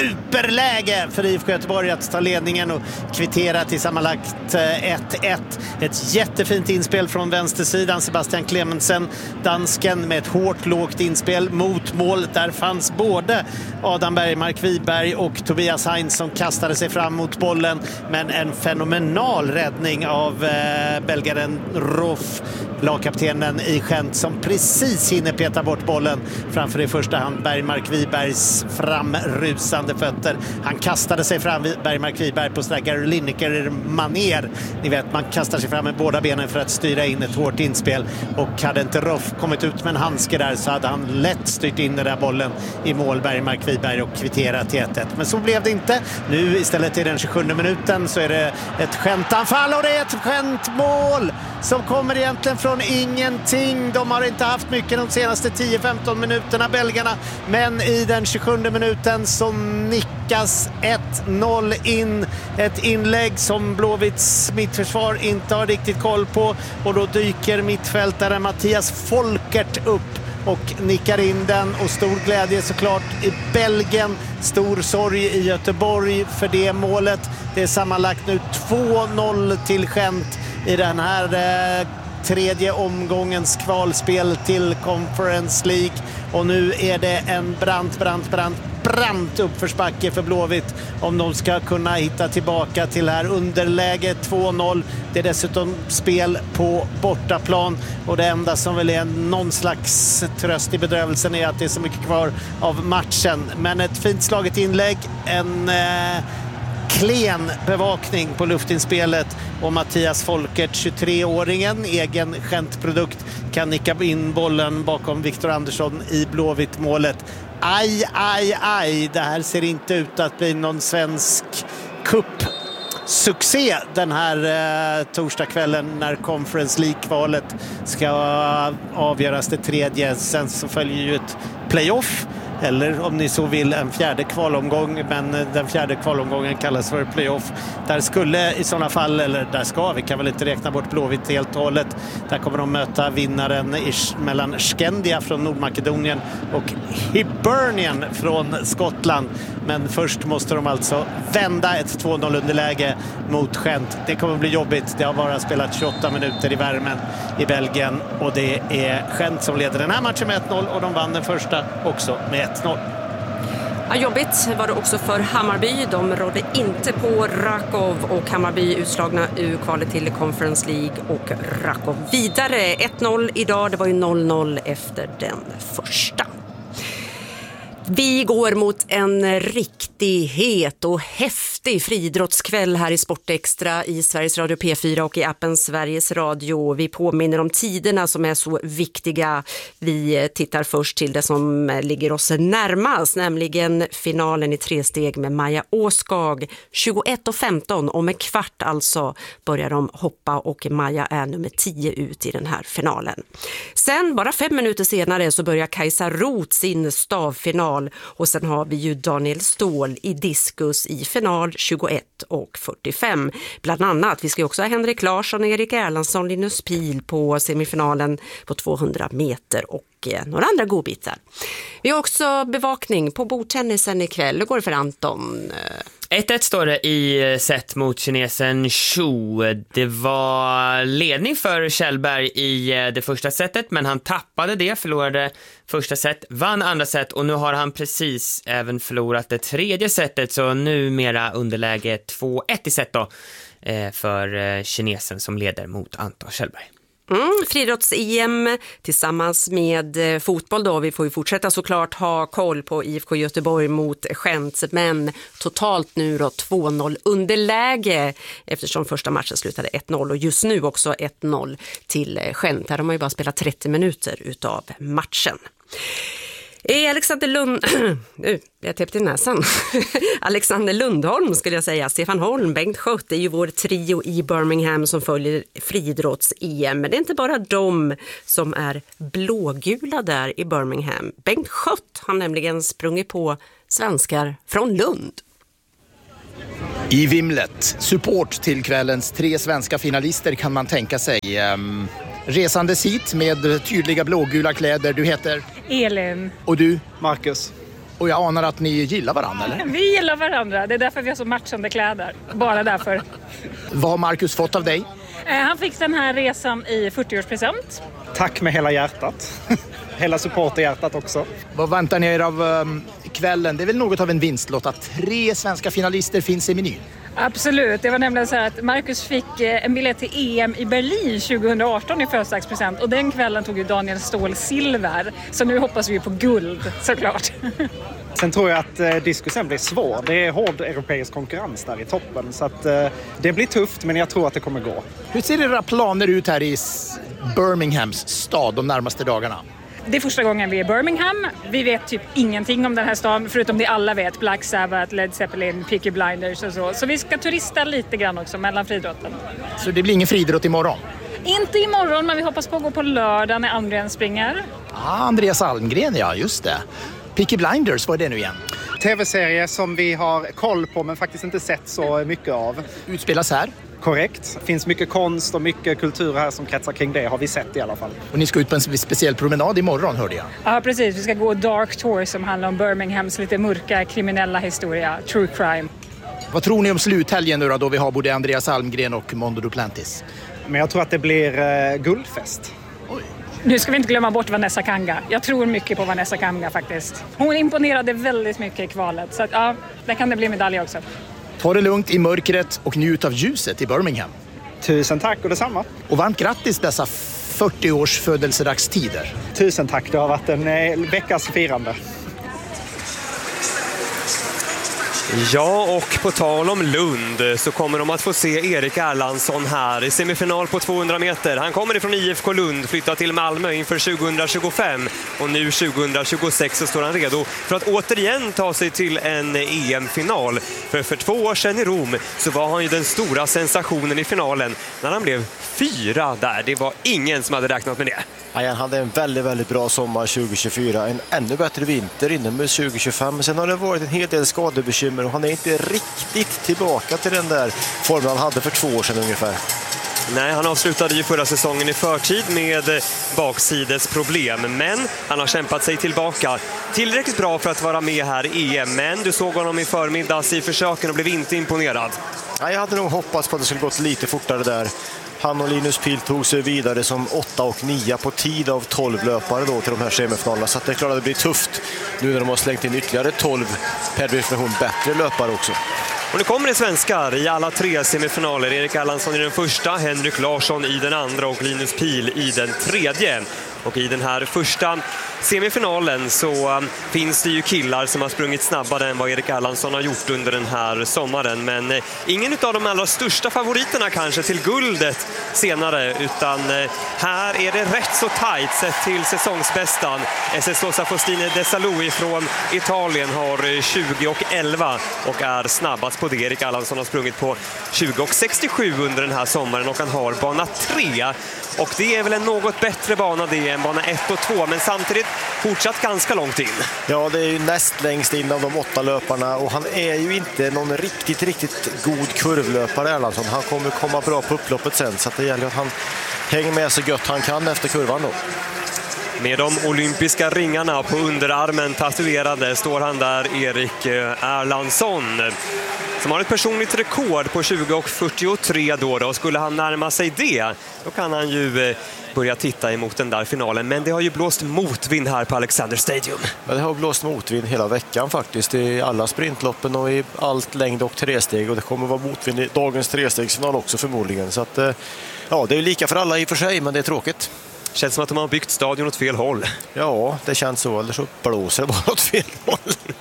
superläge för I F K Göteborg att ta ledningen och kvittera till sammanlagt ett ett. Ett jättefint inspel från vänstersidan. Sebastian Clemensen, dansken, med ett hårt lågt inspel mot mål. Där fanns både Adam Bergmark Wiberg och Tobias Heinz som kastade sig fram mot bollen, men en fenomenal räddning av eh, belgaren Roff, lagkaptenen i Gent, som precis hinner peta bort bollen framför i första hand Bergmark Wibergs framrusande fötter. Han kastade sig fram, Bergmark Wiberg, på sådär Gary Lineker-manér. Ni vet, man kastar sig fram med båda benen för att styra in ett hårt inspel, och hade inte Roff kommit ut med en handske där så hade han lätt styrt in den där bollen i mål, Bergmark Wiberg, och kvitterat till ett ett. Men så blev det inte. Nu istället i den tjugosjunde minuten så är det ett Gentanfall och det är ett Gent-mål som kommer egentligen från ingenting. De har inte haft mycket de senaste tio femton minuterna, belgarna, men i den tjugosjunde minuten så nickas ett noll in. Ett inlägg som Blåvitts mittförsvar inte har riktigt koll på, och då dyker mittfältaren Mattias Folkert upp och nickar in den, och stor glädje såklart i Belgien, stor sorg i Göteborg för det målet. Det är sammanlagt nu två noll till Gent i den här eh, tredje omgångens kvalspel till Conference League, och nu är det en brant, brant, brant brant uppförsbacke för Blåvitt om de ska kunna hitta tillbaka till här underläget två noll. Det är dessutom spel på bortaplan, och det enda som väl är någon slags tröst i bedrövelsen är att det är så mycket kvar av matchen. Men ett fint slaget inlägg, en eh, klen bevakning på luftinspelet, och Mattias Folkert, tjugotre-åringen, egen Gent-produkt, kan nicka in bollen bakom Viktor Andersson i Blåvitt-målet. Aj, aj, aj. Det här ser inte ut att bli någon svensk cup-succé den här eh, torsdagskvällen när Conference League-kvalet ska avgöras det tredje. Sen så följer ju ett playoff, eller om ni så vill en fjärde kvalomgång, men den fjärde kvalomgången kallas för playoff. Där skulle i sådana fall, eller där ska, vi kan väl inte räkna bort Blåvitt helt och hållet. Där kommer de möta vinnaren i, mellan Skendia från Nordmakedonien och Hibernian från Skottland. Men först måste de alltså vända ett två noll underläge mot Gent. Det kommer bli jobbigt. Det har bara spelat tjugoåtta minuter i värmen i Belgien, och det är Gent som leder den här matchen med ett noll, och de vann den första också med ett noll. Ja, jobbigt var det också för Hammarby. De rådde inte på Rakov, och Hammarby utslagna ur kvalet till Conference League, och Rakov vidare. ett noll idag, det var ju noll noll efter den första. Vi går mot en riktig het och häftig friidrottskväll här i Sportextra i Sveriges Radio P fyra och i appen Sveriges Radio. Vi påminner om tiderna som är så viktiga. Vi tittar först till det som ligger oss närmast, nämligen finalen i tre steg med Maja Åskag. tjugoett och femton, om en kvart alltså, börjar de hoppa, och Maja är nummer tio ut i den här finalen. Sen, bara fem minuter senare, så börjar Kajsa Roth sin stavfinal. Och sen har vi ju Daniel Ståhl i diskus i final tjugoett och fyrtiofem. Bland annat, vi ska också ha Henrik Larsson, Erik Erlandsson, Linus Pil på semifinalen på tvåhundra meter och några andra godbitar. Vi har också bevakning på bordtennisen ikväll. Hur går det för Anton? ett ett står det i set mot kinesen Xu. Det var ledning för Kjellberg i det första setet, men han tappade det, förlorade första set, vann andra set, och nu har han precis även förlorat det tredje setet, så numera underläge två ett i set då för kinesen som leder mot Anton Kjellberg. Mm, friidrotts-E M tillsammans med eh, fotboll då. Vi får ju fortsätta såklart ha koll på I F K Göteborg mot Gent, men totalt nu då två noll underläge eftersom första matchen slutade ett noll, och just nu också ett noll till Gent. Här har man ju bara spelat trettio minuter utav matchen. Alexander Lund... nu, jag täppt i näsan. Alexander Lundholm skulle jag säga. Stefan Holm, Bengt Schött är ju vår trio i Birmingham som följer friidrotts-E M. Men det är inte bara de som är blågula där i Birmingham. Bengt Schött har nämligen sprungit på svenskar från Lund. I vimlet, support till kvällens tre svenska finalister kan man tänka sig. Um, resandes hit med tydliga blågula kläder. Du heter? Elin. Och du? Marcus. Och jag anar att ni gillar varandra, eller? Vi gillar varandra. Det är därför vi har så matchande kläder. Bara därför. Vad har Marcus fått av dig? Eh, han fick den här resan i fyrtioårspresent. Tack med hela hjärtat. Hela supporterhjärtat också. Vad väntar ni er av um, kvällen? Det är väl något av en vinstlott att tre svenska finalister finns i menyn? Absolut. Det var nämligen så här att Marcus fick eh, en biljett till E M i Berlin tjugohundraarton i födelsedagspresent. Och den kvällen tog ju Daniel Ståhl silver. Så nu hoppas vi på guld, såklart. Sen tror jag att eh, diskusen blir svår. Det är hård europeisk konkurrens där i toppen. Så att, eh, det blir tufft, men jag tror att det kommer gå. Hur ser era planer ut här i Birminghams stad de närmaste dagarna? Det är första gången vi är i Birmingham. Vi vet typ ingenting om den här staden, förutom det alla vet. Black Sabbath, Led Zeppelin, Peaky Blinders och så. Så vi ska turista lite grann också mellan friidrotten. Så det blir ingen friidrott imorgon? Inte imorgon, men vi hoppas på att gå på lördag när Andreas springer. Ah, Andreas Almgren, ja, just det. Peaky Blinders, vad är det nu igen? Tv-serie som vi har koll på men faktiskt inte sett så mycket av. Utspelas här? Korrekt. Det finns mycket konst och mycket kultur här som kretsar kring det, har vi sett i alla fall. Och ni ska ut på en speciell promenad imorgon, hörde jag. Ja, precis. Vi ska gå Dark Tour som handlar om Birminghams lite mörka kriminella historia, true crime. Vad tror ni om sluthelgen nu då, då vi har både Andreas Almgren och Mondo Duplantis? Men jag tror att det blir eh, guldfest. Oj. Nu ska vi inte glömma bort Vanessa Kanga. Jag tror mycket på Vanessa Kanga faktiskt. Hon imponerade väldigt mycket i kvalet. Så att, ja, där kan det bli medalj också. Ta det lugnt i mörkret och njut av ljuset i Birmingham. Tusen tack och detsamma. Och varmt grattis dessa fyrtio års födelsedagstider. Tusen tack, det har varit en eh, veckas firande. Ja, och på tal om Lund så kommer de att få se Erik Erlandsson här i semifinal på tvåhundra meter. Han kommer ifrån I F K Lund, flyttar till Malmö inför tjugohundratjugofem och nu tjugohundratjugosex så står han redo för att återigen ta sig till en E M-final. För för två år sedan i Rom så var han ju den stora sensationen i finalen när han blev fyra där. Det var ingen som hade räknat med det. Ja, han hade en väldigt, väldigt bra sommar tjugo tjugofyra, en ännu bättre vinter inomhus tjugo tjugofem. Sen har det varit en hel del skadebekymmer och han är inte riktigt tillbaka till den där formen han hade för två år sedan ungefär. Nej, han avslutade ju förra säsongen i förtid med baksidesproblem, men han har kämpat sig tillbaka tillräckligt bra för att vara med här i E M. Men du såg honom i förmiddags i försöken och blev inte imponerad. Ja, jag hade nog hoppats på att det skulle gått lite fortare där. Han och Linus Pihl tog sig vidare som åtta och nio på tid av tolv löpare då till de här semifinalerna. Så att det är klart att det blir tufft nu när de har slängt in ytterligare tolv per definition bättre löpare också. Och nu kommer det svenskar i alla tre semifinaler. Erik Erlandsson i den första, Henrik Larsson i den andra och Linus Pihl i den tredje. Och i den här första semifinalen så finns det ju killar som har sprungit snabbare än vad Erik Erlandsson har gjort under den här sommaren. Men ingen av de allra största favoriterna kanske till guldet senare, utan här är det rätt så tajt sett till säsongsbästan. S S Osa Faustine Desalou från Italien har tjugo och elva och är snabbast på det. Erik Erlandsson har sprungit på tjugo och sextiosju under den här sommaren och han har bana tre. Och det är väl en något bättre bana det än bana ett och två, men samtidigt fortsatt ganska långt in. Ja, det är ju näst längst in av de åtta löparna och han är ju inte någon riktigt, riktigt god kurvlöpare Erlandsson. Han kommer komma bra på upploppet sen, så att det gäller att han hänger med så gött han kan efter kurvan då. Med de olympiska ringarna på underarmen tatuerade står han där, Erik Erlandsson, som har ett personligt rekord på tjugo och fyrtiotre då, då. Och skulle han närma sig det, då kan han ju börja titta emot den där finalen. Men det har ju blåst motvind här på Alexander Stadium. Ja, det har blåst motvind hela veckan faktiskt i alla sprintloppen och i allt längd och tresteg. Och det kommer vara motvind i dagens trestegsfinal också förmodligen. Så att, ja, det är lika för alla i och för sig, men det är tråkigt. Känns som att de har byggt stadion åt fel håll. Ja, det känns så. Eller så blåser det bara åt fel håll.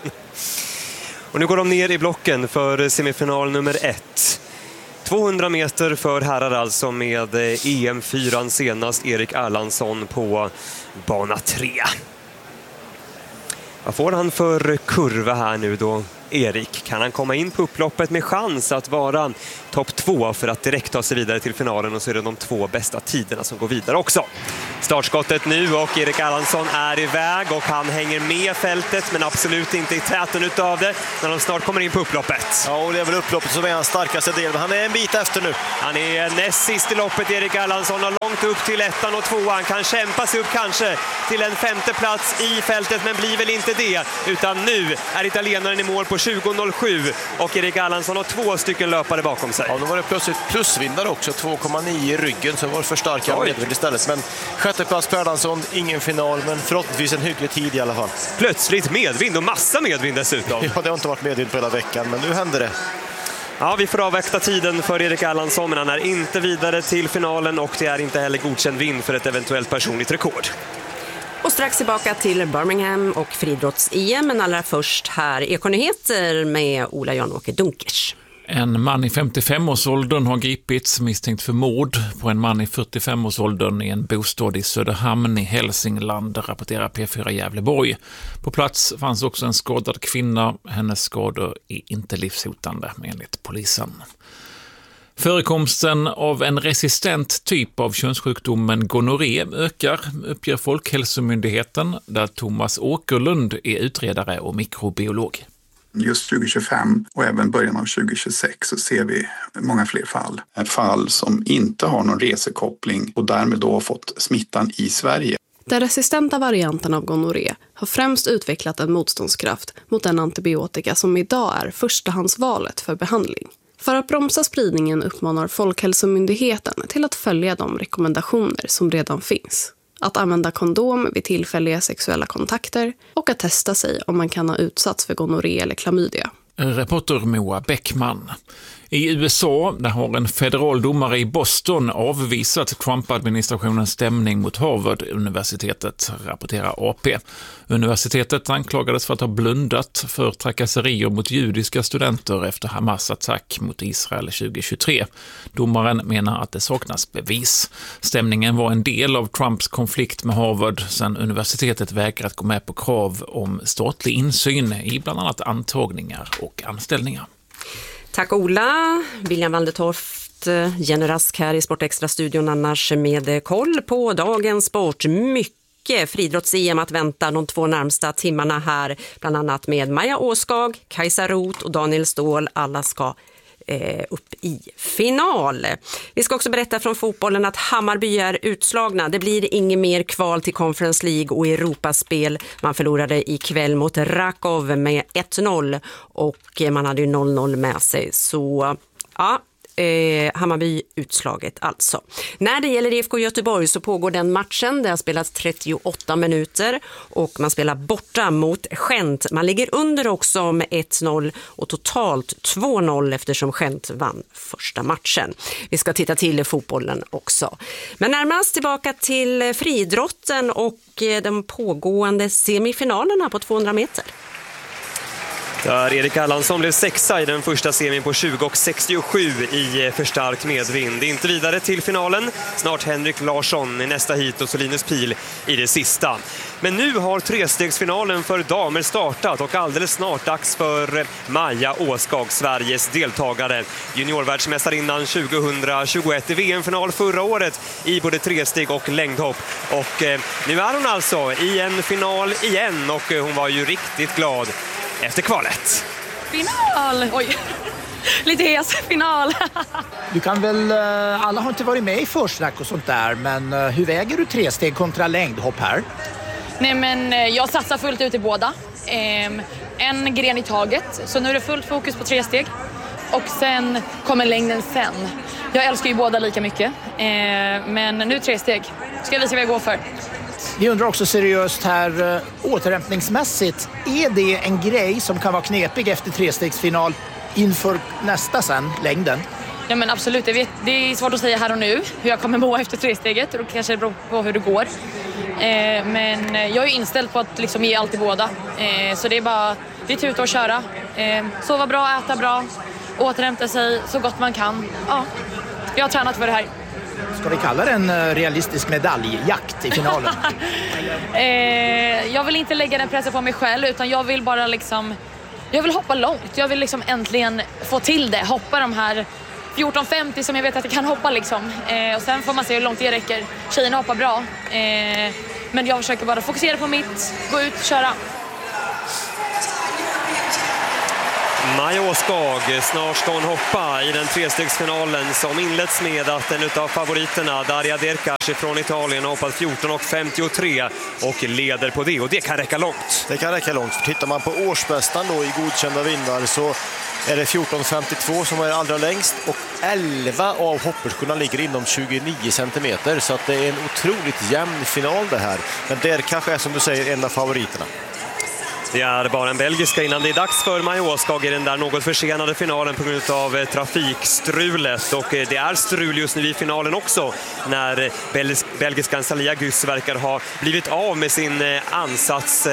Och nu går de ner i blocken för semifinal nummer ett. tvåhundra meter för herrar alltså med E M fyra senast Erik Erlandsson på bana tre. Vad får han för kurva här nu då, Erik? Kan han komma in på upploppet med chans att vara topp två för att direkt ta sig vidare till finalen, och så är det de två bästa tiderna som går vidare också. Startskottet nu och Erik Erlandsson är iväg och han hänger med fältet men absolut inte i täten utav det när de snart kommer in på upploppet. Ja, och det är väl upploppet som är hans starkaste del, men han är en bit efter nu. Han är näst sist i loppet, Erik Erlandsson, har långt upp till ettan och tvåan, kan kämpa sig upp kanske till en femte plats i fältet, men blir väl inte det, utan nu är italienaren i mål på tjugo noll sju och Erik Erlandsson har två stycken löpare bakom sig. Ja, då var det plötsligt plusvinnare också, två komma nio i ryggen, så var det för starka medvind istället. Men sjätte plats på Erlandsson, ingen final, men förhoppningsvis en hygglig tid i alla fall. Plötsligt medvind och massa medvind dessutom. Ja, det har inte varit medvind på hela veckan, men nu händer det. Ja, vi får avvakta tiden för Erik Erlandsson, men han är inte vidare till finalen och det är inte heller godkänd vind för ett eventuellt personligt rekord. Och strax tillbaka till Birmingham och friidrotts-E M, men allra först här Ekonyheter med Ola Jan-Åke Dunkers. En man i femtiofem-årsåldern har gripits misstänkt för mord på en man i fyrtiofem-årsåldern i en bostad i Söderhamn i Hälsingland, rapporterar P fyra Gävleborg. På plats fanns också en skadad kvinna. Hennes skador är inte livshotande enligt polisen. Förekomsten av en resistent typ av könssjukdomen gonorré ökar, uppger Folkhälsomyndigheten, där Thomas Åkerlund är utredare och mikrobiolog. Just tjugo tjugofem och även början av tjugo tjugosex så ser vi många fler fall. Fall som inte har någon resekoppling och därmed då har fått smittan i Sverige. Den resistenta varianten av gonorré har främst utvecklat en motståndskraft mot den antibiotika som idag är förstahandsvalet för behandling. För att bromsa spridningen uppmanar Folkhälsomyndigheten till att följa de rekommendationer som redan finns. Att använda kondom vid tillfälliga sexuella kontakter och att testa sig om man kan ha utsatts för gonorré eller klamydia. Reporter Moa Bäckman. I U S A där har en federal domare i Boston avvisat Trump-administrationens stämning mot Harvard-universitetet, rapporterar A P. Universitetet anklagades för att ha blundat för trakasserier mot judiska studenter efter Hamas attack mot Israel tjugo tjugotre. Domaren menar att det saknas bevis. Stämningen var en del av Trumps konflikt med Harvard sedan universitetet vägrat gå med på krav om statlig insyn i bland annat antagningar och anställningar. Tack Ola. William Waldertorft, Jenny Rask här i Sportextra-studion annars med koll på dagens sport. Mycket friidrotts-E M att vänta de två närmsta timmarna här, bland annat med Maja Åskag, Kajsa Roth och Daniel Ståhl. Alla ska eh, upp i final. Vi ska också berätta från fotbollen att Hammarby är utslagna. Det blir inget mer kval till Conference League och Europaspel. Man förlorade ikväll mot Rakov med ett noll och man hade ju noll noll med sig. Så ja, eh, Hammarby utslaget alltså. När det gäller I F K Göteborg så pågår den matchen. Det har spelats trettioåtta minuter och man spelar borta mot Gent. Man ligger under också med ett noll och totalt två noll eftersom Gent vann första matchen. Vi ska titta till fotbollen också. Men närmast tillbaka till friidrotten och de pågående semifinalerna på tvåhundra meter. Där Erik Erlandsson blev sexa i den första semin på tjugo sextiosju i förstärkt medvind. Inte vidare till finalen. Snart Henrik Larsson i nästa hit och så Linus Pil i det sista. Men nu har trestegsfinalen för damer startat och alldeles snart dags för Maja Åskag, Sveriges deltagare. Juniorvärldsmästarinnan tjugohundratjugoett i V M-final förra året i både tresteg och längdhopp. Och eh, nu är hon alltså i en final igen och hon var ju riktigt glad efter kvalet. Final! Oj, lite hes. Final. Du kan väl, alla har inte varit med i försnack och sånt där, men hur väger du tre steg kontra längdhopp här? Nej men jag satsar fullt ut i båda. En gren i taget, så nu är det fullt fokus på tre steg. Och sen kommer längden sen. Jag älskar ju båda lika mycket, men nu tre steg. Ska jag visa vad jag går för. Vi undrar också seriöst här, återhämtningsmässigt, är det en grej som kan vara knepig efter trestegsfinal inför nästa sen, längden? Ja men absolut, jag vet, det är svårt att säga här och nu hur jag kommer må efter tresteget och kanske beror på hur det går. Eh, men jag är inställd på att liksom ge allt i båda. Eh, så det är bara, det är tuta och köra. Eh, sova bra, äta bra, återhämta sig så gott man kan. Ja, jag har tränat för det här. Ska vi kalla det en realistisk medaljjakt i finalen? eh, jag vill inte lägga den pressen på mig själv, utan jag vill bara liksom... Jag vill hoppa långt. Jag vill liksom äntligen få till det. Hoppa de här fjorton femtio som jag vet att jag kan hoppa liksom. Eh, och sen får man se hur långt det räcker. Tjejerna hoppar bra. Eh, men jag försöker bara fokusera på mitt, gå ut och köra. Maja Åskag, snart ska hon hoppa i den trestegsfinalen som inleds med att en av favoriterna, Daria Derkash från Italien, har hoppat fjorton femtiotre och leder på det, och det kan räcka långt. Det kan räcka långt, för tittar man på årsbästan då i godkända vinnare så är det fjorton femtiotvå som är allra längst och elva av hopperskorna ligger inom tjugonio centimeter, så att det är en otroligt jämn final det här. Men det kanske är, som du säger, en av favoriterna. Det är bara en belgiska innan det är dags för Maja Åskag i den där något försenade finalen på grund av trafikstrulet. Och det är strul just nu i finalen också, när belgiskan Salia Gus verkar ha blivit av med sin ansats,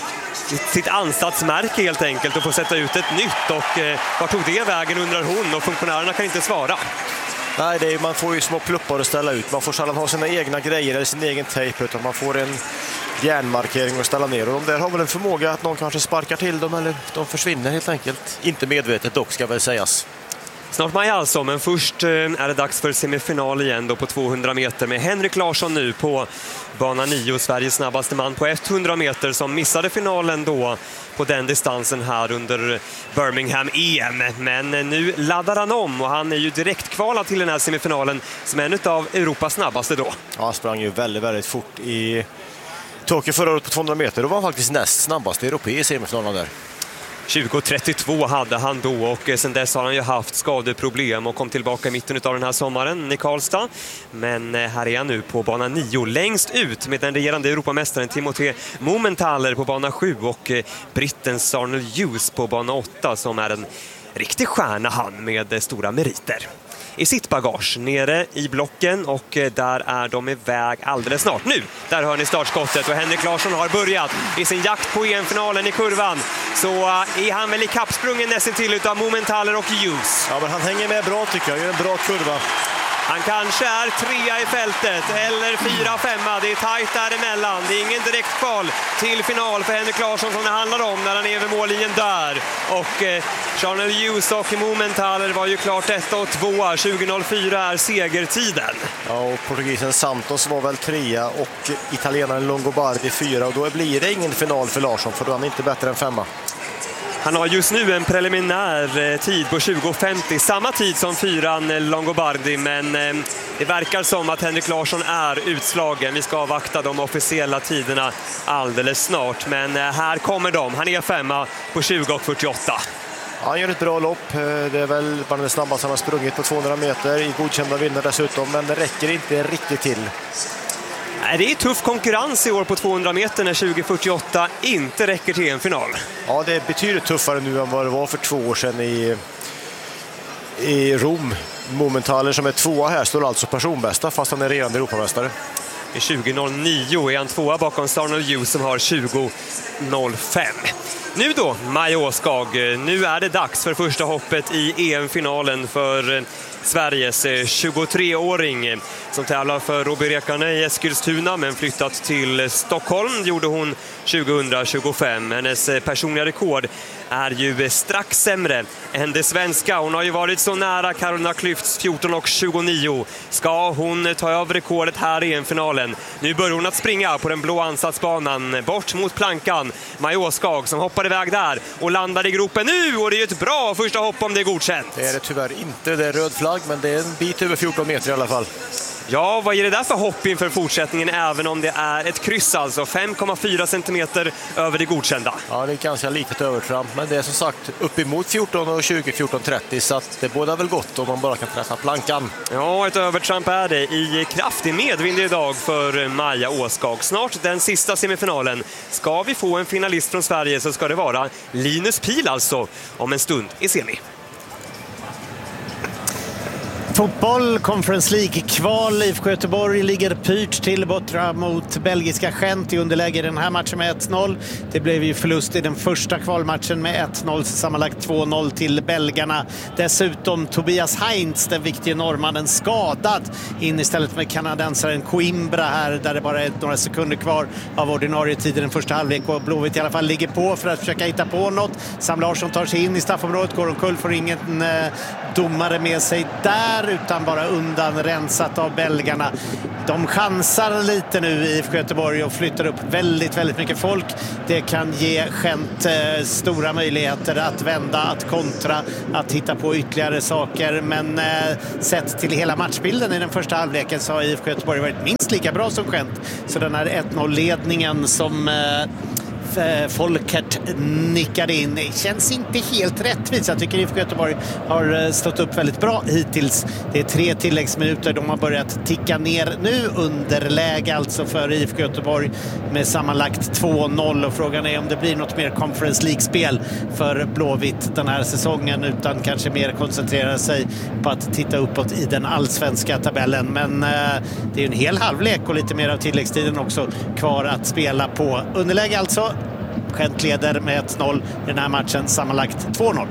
sitt ansatsmärke helt enkelt, och få sätta ut ett nytt. Och var tog det vägen, undrar hon, och funktionärerna kan inte svara. Nej, det är, man får ju små pluppar att ställa ut. Man får sällan ha sina egna grejer eller sin egen tejp, utan man får en järnmarkering att ställa ner. Och de där har väl en förmåga att någon kanske sparkar till dem, eller de försvinner helt enkelt. Inte medvetet dock, ska väl sägas. Snart Maja alltså, men först är det dags för semifinal igen då på tvåhundra meter med Henrik Larsson nu på bana nio, Sveriges snabbaste man på hundra meter, som missade finalen då på den distansen här under Birmingham E M. Men nu laddar han om och han är ju direkt kvalad till den här semifinalen som en av Europas snabbaste då. Ja, han sprang ju väldigt, väldigt fort i Tokyo förra året på tvåhundra meter. Då var han faktiskt näst snabbaste europei i semifinalen där. tjugo trettiotvå hade han då, och sen dess har han ju haft skadeproblem och kom tillbaka i mitten av den här sommaren i Karlstad. Men här är han nu på bana nio, längst ut med den regerande Europamästaren Timothée Mumenthaler på bana sju och britten Sarnell Hughes på bana åtta, som är en riktig stjärna han med stora meriter i sitt bagage nere i blocken, och där är de iväg alldeles snart. Nu, där hör ni startskottet och Henrik Larsson har börjat i sin jakt på E M-finalen i kurvan. Så är han väl i kappsprungen nästan till utav Mumenthaler och Hughes. Ja, men han hänger med bra tycker jag, gör en bra kurva. Han kanske är trea i fältet eller fyra, femma. Det är tajt däremellan. Det är ingen direkt kval till final för Henrik Larsson som det handlar om när han är vid mållinjen där. Och eh, Sarnell Hughes och Mumenthaler var ju klart ett och två. tjugo noll fyra är segertiden. Ja, och portugisen Santos var väl trea och italienaren Longobardi fyra. Och då blir det ingen final för Larsson, för då är han inte bättre än femma. Han har just nu en preliminär tid på tjugo femtio, samma tid som fyran Longobardi, men det verkar som att Henrik Larsson är utslagen. Vi ska avvakta de officiella tiderna alldeles snart, men här kommer de. Han är femma på tjugo fyrtioåtta. Han gör ett bra lopp. Det är väl bara det snabbaste han har sprungit på tvåhundra meter i godkända vinnare dessutom, men det räcker inte riktigt till. Det är tuff konkurrens i år på tvåhundra meter när tjugo fyrtioåtta inte räcker till en final. Ja, det är betydligt tuffare nu än vad det var för två år sedan i, i Rom. Mumenthaler som är tvåa här står alltså personbästa fast han är regerande Europamästare. I tjugo noll nio är han tvåa bakom Sarnell Hughes som har tjugo noll fem. Nu då, Maja Åskag, nu är det dags för första hoppet i E M-finalen för Sveriges tjugotreåring som tävlar för Robert Rekane i Eskilstuna men flyttat till Stockholm gjorde hon tjugo tjugofem. Hennes personliga rekord är ju strax sämre än det svenska. Hon har ju varit så nära Carolina Klüfts fjorton tjugonio. Ska hon ta över rekordet här i E M-finalen? Nu börjar hon att springa på den blå ansatsbanan bort mot plankan. Maja Åskag som hoppar iväg där och landar i gropen nu, och det är ju ett bra första hopp om det är godkänt. Det är det tyvärr inte, det är röd flagg, men det är en bit över fjorton meter i alla fall. Ja, vad är det där för hopp inför fortsättningen, även om det är ett kryss alltså, fem komma fyra centimeter över det godkända? Ja, det är ganska litet övertramp, men det är som sagt uppemot fjorton tjugo, fjorton trettio, så att det båda väl gott om man bara kan träffa plankan. Ja, ett övertramp är det i kraftig medvind idag för Maja Åskag. Snart den sista semifinalen. Ska vi få en finalist från Sverige så ska det vara Linus Pihl alltså, om en stund i semi. Fotboll, Conference League-kval. I F K Göteborg ligger pyrt till borta mot belgiska Gent i underläge i den här matchen med ett noll. Det blev ju förlust i den första kvalmatchen med ett noll, sammanlagt två noll till belgarna. Dessutom Tobias Heinz, den viktiga norrmannen, skadad in istället med kanadensaren Coimbra här, där det bara är några sekunder kvar av ordinarie tid i den första halvlek, och Blåvitt i alla fall ligger på för att försöka hitta på något. Sam Larsson tar sig in i straffområdet, går omkull, får ingen eh, domare med sig där, utan bara undan rensat av belgarna. De chansar lite nu i F K Göteborg och flyttar upp väldigt, väldigt mycket folk. Det kan ge Gent eh, stora möjligheter att vända, att kontra, att hitta på ytterligare saker. Men eh, sett till hela matchbilden i den första halvleken så har I F K Göteborg varit minst lika bra som Gent. Så den här ett noll-ledningen som eh, Folkert nickade in känns inte helt rättvist. Jag tycker I F K Göteborg har stått upp väldigt bra hittills. Det är tre tilläggsminuter. De har börjat ticka ner nu, underläge alltså för I F K Göteborg med sammanlagt två noll, och frågan är om det blir något mer Conference League-spel för Blåvitt den här säsongen, utan kanske mer koncentrera sig på att titta uppåt i den allsvenska tabellen. Men eh, det är en hel halvlek och lite mer av tilläggstiden också kvar att spela på. Underläge alltså. Gent leder med ett noll i den här matchen, sammanlagt två noll.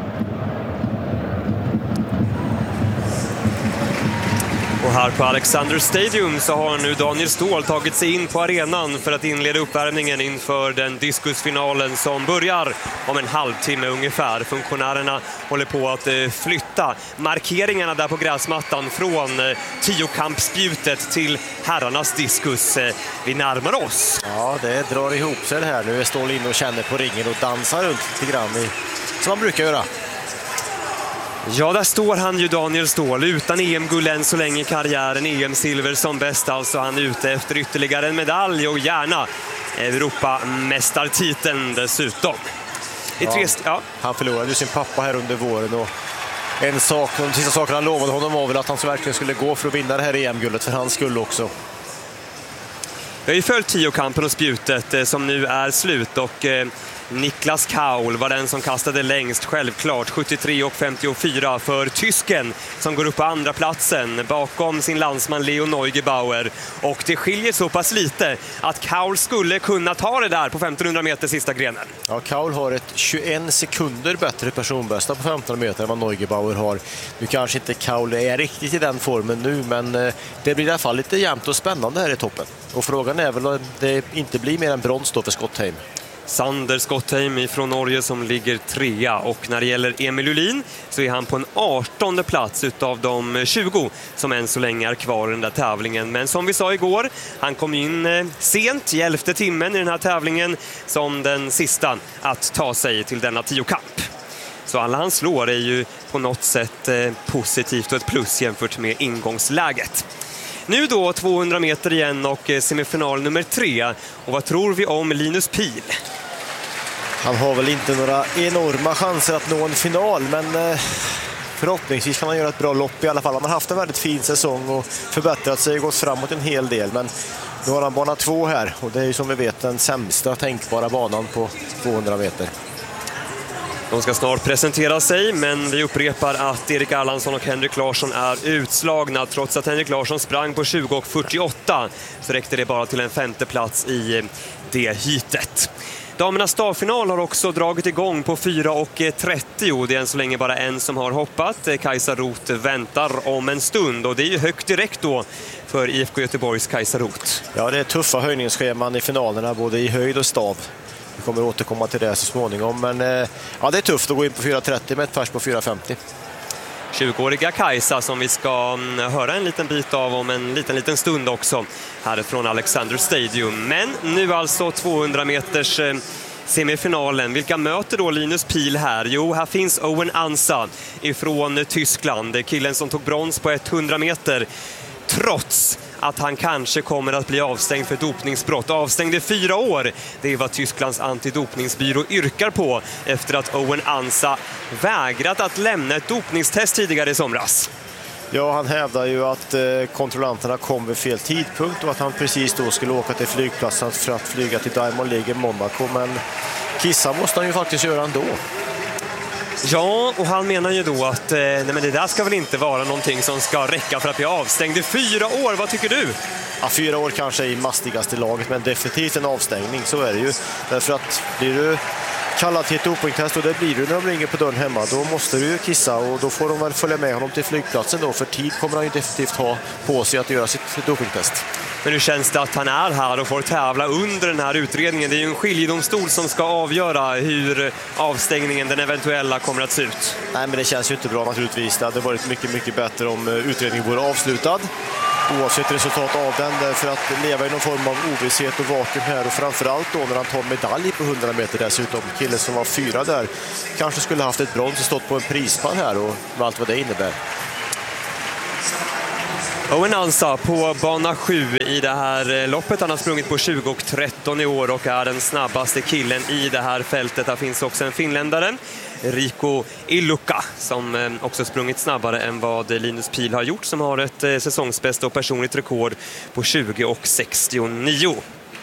Och här på Alexander Stadium så har nu Daniel Ståhl tagit sig in på arenan för att inleda uppvärmningen inför den diskusfinalen som börjar om en halvtimme ungefär. Funktionärerna håller på att flytta markeringarna där på gräsmattan från tiokampsspjutet till herrarnas diskus. Vi närmar oss. Ja, det drar ihop sig det här. Nu är Ståhl in och känner på ringen och dansar runt lite grann i, som man brukar göra. Ja, där står han ju, Daniel Ståhl, utan E M-guld än så länge i karriären. E M-silver som bäst, alltså han är ute efter ytterligare en medalj och gärna Europamästartiteln dessutom. I ja, tre ja. Han förlorade ju sin pappa här under våren, och en sak, de sista sakerna han lovade honom var väl att han så verkligen skulle gå för att vinna det här E M-guldet för hans skull också. Vi har ju följt tiokampen och spjutet som nu är slut, och eh, Niklas Kaul var den som kastade längst, självklart sjuttiotre och femtiofyra för tysken som går upp på andra platsen bakom sin landsman Leo Neugebauer, och det skiljer så pass lite att Kaul skulle kunna ta det där på femtonhundra meter sista grenen. Ja, Kaul har ett tjugoen sekunder bättre personbästa på femtonhundra meter än vad Neugebauer har. Nu kanske inte Kaul är riktigt i den formen nu, men det blir i alla fall lite jämnt och spännande här i toppen. Och frågan är väl om det inte blir mer än brons då för Skottheim. Sander Skottheim ifrån Norge som ligger trea, och när det gäller Emil Julin så är han på en artonde plats utav de tjugo som än så länge är kvar i den där tävlingen. Men som vi sa igår, han kom in sent i elfte timmen i den här tävlingen som den sista att ta sig till denna tiokamp. Så alla han slår är ju på något sätt positivt och ett plus jämfört med ingångsläget. Nu då tvåhundra meter igen och semifinal nummer tre. Och vad tror vi om Linus Pihl? Han har väl inte några enorma chanser att nå en final, men förhoppningsvis kan han göra ett bra lopp i alla fall. Han har haft en väldigt fin säsong och förbättrat sig och gått framåt en hel del. Men nu har han bana två här, och det är ju som vi vet den sämsta tänkbara banan på tvåhundra meter. De ska snart presentera sig, men vi upprepar att Erik Erlandsson och Henrik Larsson är utslagna. Trots att Henrik Larsson sprang på tjugo och fyrtioåtta så räckte det bara till en femte plats i det hitet. Damernas stavfinal har också dragit igång på fyra och trettio. Det är än så länge bara en som har hoppat. Kajsa Roth väntar om en stund, och det är ju högt direkt då för I F K Göteborgs Kajsa Roth. Ja, det är tuffa höjningsscheman i finalerna, både i höjd och stav. Vi kommer återkomma till det så småningom, men ja, det är tufft att gå in på fyra trettio med ett pers på fyra femtio. tjugoåriga Kajsa som vi ska höra en liten bit av om en liten liten stund också härifrån Alexander Stadium. Men nu alltså tvåhundra meters semifinalen. Vilka möter då Linus Pihl här? Jo, här finns Owen Ansa ifrån Tyskland. Killen som tog brons på hundra meter. Trots att han kanske kommer att bli avstängd för dopningsbrott. Avstängd i fyra år. Det är vad Tysklands antidopningsbyrå yrkar på efter att Owen Ansa vägrat att lämna ett dopningstest tidigare i somras. Ja, han hävdar ju att eh, kontrollanterna kom vid fel tidpunkt och att han precis då skulle åka till flygplatsen för att flyga till Diamond League i Monaco. Men kissa måste han ju faktiskt göra ändå. Ja, och han menar ju då att eh, nej, men det där ska väl inte vara någonting som ska räcka för att bli avstängd i fyra år. Vad tycker du? Ja, fyra år kanske i mastigaste laget, men definitivt en avstängning, så är det ju. Därför att blir du kallad till ett dopingtest, och det blir du när de ringer på dörren hemma, då måste du kissa, och då får de väl följa med honom till flygplatsen då, för tid kommer han ju definitivt ha på sig att göra sitt dopingtest. Men hur känns det att han är här och får tävla under den här utredningen? Det är ju en skiljedomstol som ska avgöra hur avstängningen, den eventuella, kommer att se ut. Nej, men det känns ju inte bra naturligtvis. Det hade varit mycket, mycket bättre om utredningen vore avslutad, oavsett resultat av den, därför att leva i någon form av ovisshet och vakuum här, och framförallt då när han tar medalj på hundra meter dessutom. Killen som var fyra där kanske skulle haft ett brons och stått på en prispall här, och med allt vad det innebär. Owen Ansah på bana sju i det här loppet. Han har sprungit på tjugo och tretton i år och är den snabbaste killen i det här fältet. Där finns också en finländare, Rico Ilukka, som också sprungit snabbare än vad Linus Pihl har gjort, som har ett säsongsbästa och personligt rekord på tjugo och sextionio.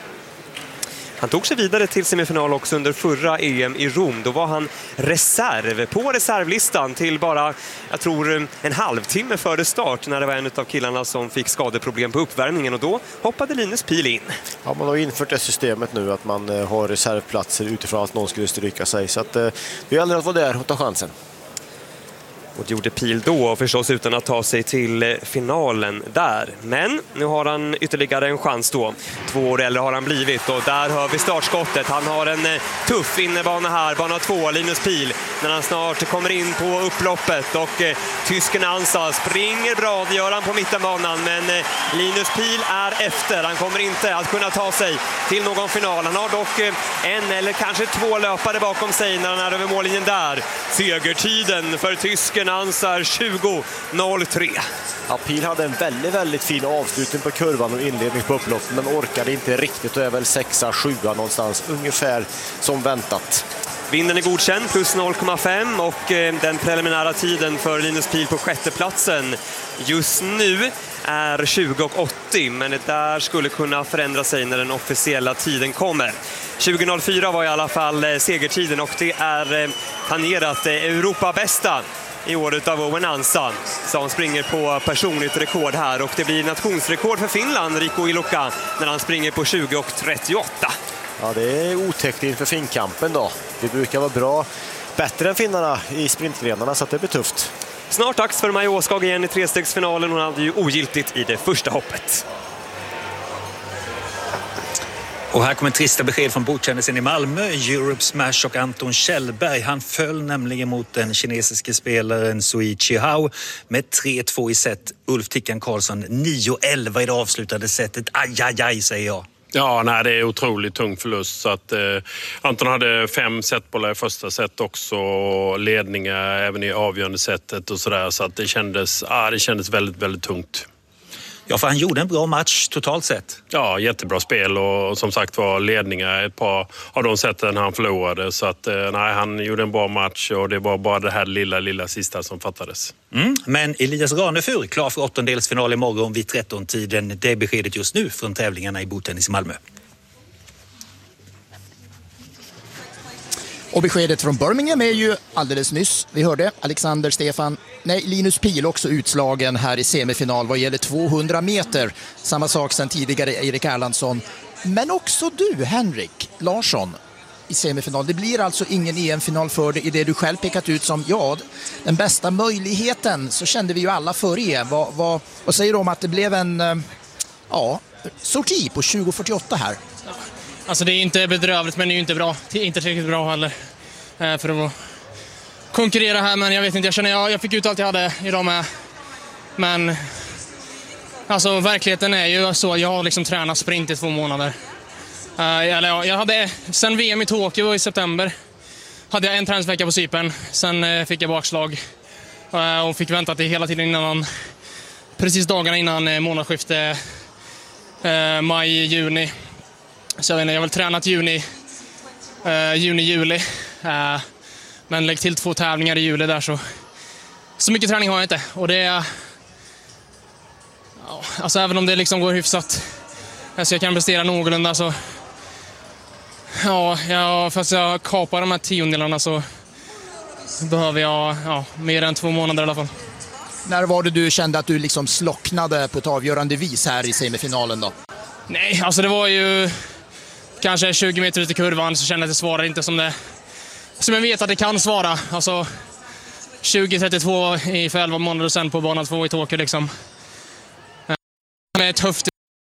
Han tog sig vidare till semifinal också under förra E M i Rom. Då var han reserv på reservlistan till bara, jag tror, en halvtimme före start, när det var en av killarna som fick skadeproblem på uppvärmningen, och då hoppade Linus Pihl in. Ja, man har infört det systemet nu att man har reservplatser utifrån att någon skulle stryka sig, så att det gäller att vara där och ta chansen. Och det gjorde Pihl då, förstås utan att ta sig till finalen där. Men nu har han ytterligare en chans då. Två år äldre har han blivit, och där hör vi startskottet. Han har en tuff innebana här, bana två, Linus Pihl, när han snart kommer in på upploppet. Och eh, tysken Ansah springer bra, det gör han på mittenbanan. Men eh, Linus Pihl är efter. Han kommer inte att kunna ta sig till någon final. Han har dock eh, en eller kanske två löpare bakom sig när han är över mållinjen där. Segertiden för tysken Ansah tjugo noll tre. Ja, Pihl hade en väldigt, väldigt fin avslutning på kurvan och inledning på upploppet, men orkade inte riktigt och är väl sexa, sjua någonstans, ungefär som väntat. Vinden är godkänd, plus noll komma fem, och eh, den preliminära tiden för Linus Pihl på sjätteplatsen just nu är tjugo och åttio, men det där skulle kunna förändra sig när den officiella tiden kommer. tjugo noll fyra var i alla fall eh, segertiden, och det är eh, planerat eh, Europa bästa i året av Owen Ansah, som springer på personligt rekord här, och det blir nationsrekord för Finland, Rico Ilukka, när han springer på tjugo och trettioåtta. Ja, det är otäckt inför finkampen då. Vi brukar vara bra, bättre än finnarna i sprintgrenarna, så att det blir tufft. Snart dags för Maja Åskag igen i trestegsfinalen. Hon hade ju ogiltigt i det första hoppet. Och här kommer trista besked från bordtennisen i Malmö. Europe Smash och Anton Kjellberg. Han föll nämligen mot den kinesiske spelaren Sui Chihao med tre två i set. Ulf Tickan Karlsson nio elva i det avslutade setet. Aj, aj, aj, säger jag. Ja, nej, det är otroligt tung förlust. Så att, eh, Anton hade fem setbollar i första set också, ledningar även i avgörande setet och sådär. Så att det kändes, ah, det kändes väldigt, väldigt tungt. Ja, för han gjorde en bra match totalt sett. Ja, jättebra spel, och som sagt var ledningar ett par av de sätten han förlorade. Så att nej, han gjorde en bra match, och det var bara det här lilla, lilla sista som fattades. Mm, men Elias Ranefur klar för åttondelsfinal imorgon vid tretton-tiden. Det är beskedet just nu från tävlingarna i bordtennis i Malmö. Och beskedet från Birmingham är ju alldeles nyss. Vi hörde Alexander Stefan, nej Linus Pihl också utslagen här i semifinal vad gäller tvåhundra meter. Samma sak sedan tidigare Erik Erlandsson. Men också du, Henrik Larsson, i semifinal. Det blir alltså ingen E M-final för dig i det du själv pekat ut som ja, den bästa möjligheten. Så kände vi ju alla för E M. Vad, vad, vad säger du om att det blev en ja, sorti på tjugo fyrtioåtta här? Alltså det är inte bedrövligt, men det är ju inte bra. Det är inte tillräckligt bra heller för att konkurrera här. Men jag vet inte, jag känner jag, jag fick ut allt jag hade idag med. Men alltså verkligheten är ju så, jag har liksom tränat sprint i två månader. Uh, eller ja, jag hade, sen V M i Tokyo i september hade jag en träningsvecka på Cypern. Sen uh, fick jag bakslag uh, och fick vänta till hela tiden innan, precis dagarna innan uh, månadsskifte uh, maj-juni. Så jag vet inte, jag har väl tränat juni, uh, juni-juli. Uh, men lägg till två tävlingar i juli där, så så mycket träning har jag inte. Och det är, ja, alltså även om det liksom går hyfsat, alltså jag kan prestera någorlunda, så ja, jag, fast jag kapar de här tiondelarna så behöver jag ja, mer än två månader i alla fall. När var det du kände att du liksom slocknade på ett avgörande vis här i semifinalen då? Nej, alltså det var ju kanske tjugo meter ut i kurvan så kände jag att det svarade inte som det som jag vet att det kan svara. Alltså tjugo trettiotvå i för elva månader sen på bana två i Tokyo liksom. Med ett höft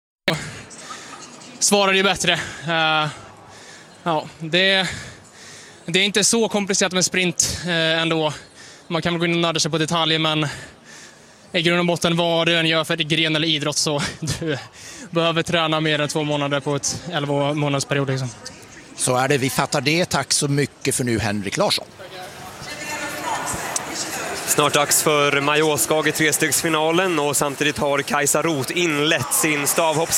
svarade ju bättre. Uh, ja, det, det är inte så komplicerat med sprint uh, ändå. Man kan väl gå in och nörda sig på detaljer, men i grund och botten vad du än gör för gren eller idrott så du behöver träna mer än två månader på ett elva månaders period liksom. Så är det, vi fattar det. Tack så mycket för nu, Henrik Larsson. Snart dags för Majoskag i trestegsfinalen och samtidigt har Kajsa Roth inlett sin stavhopps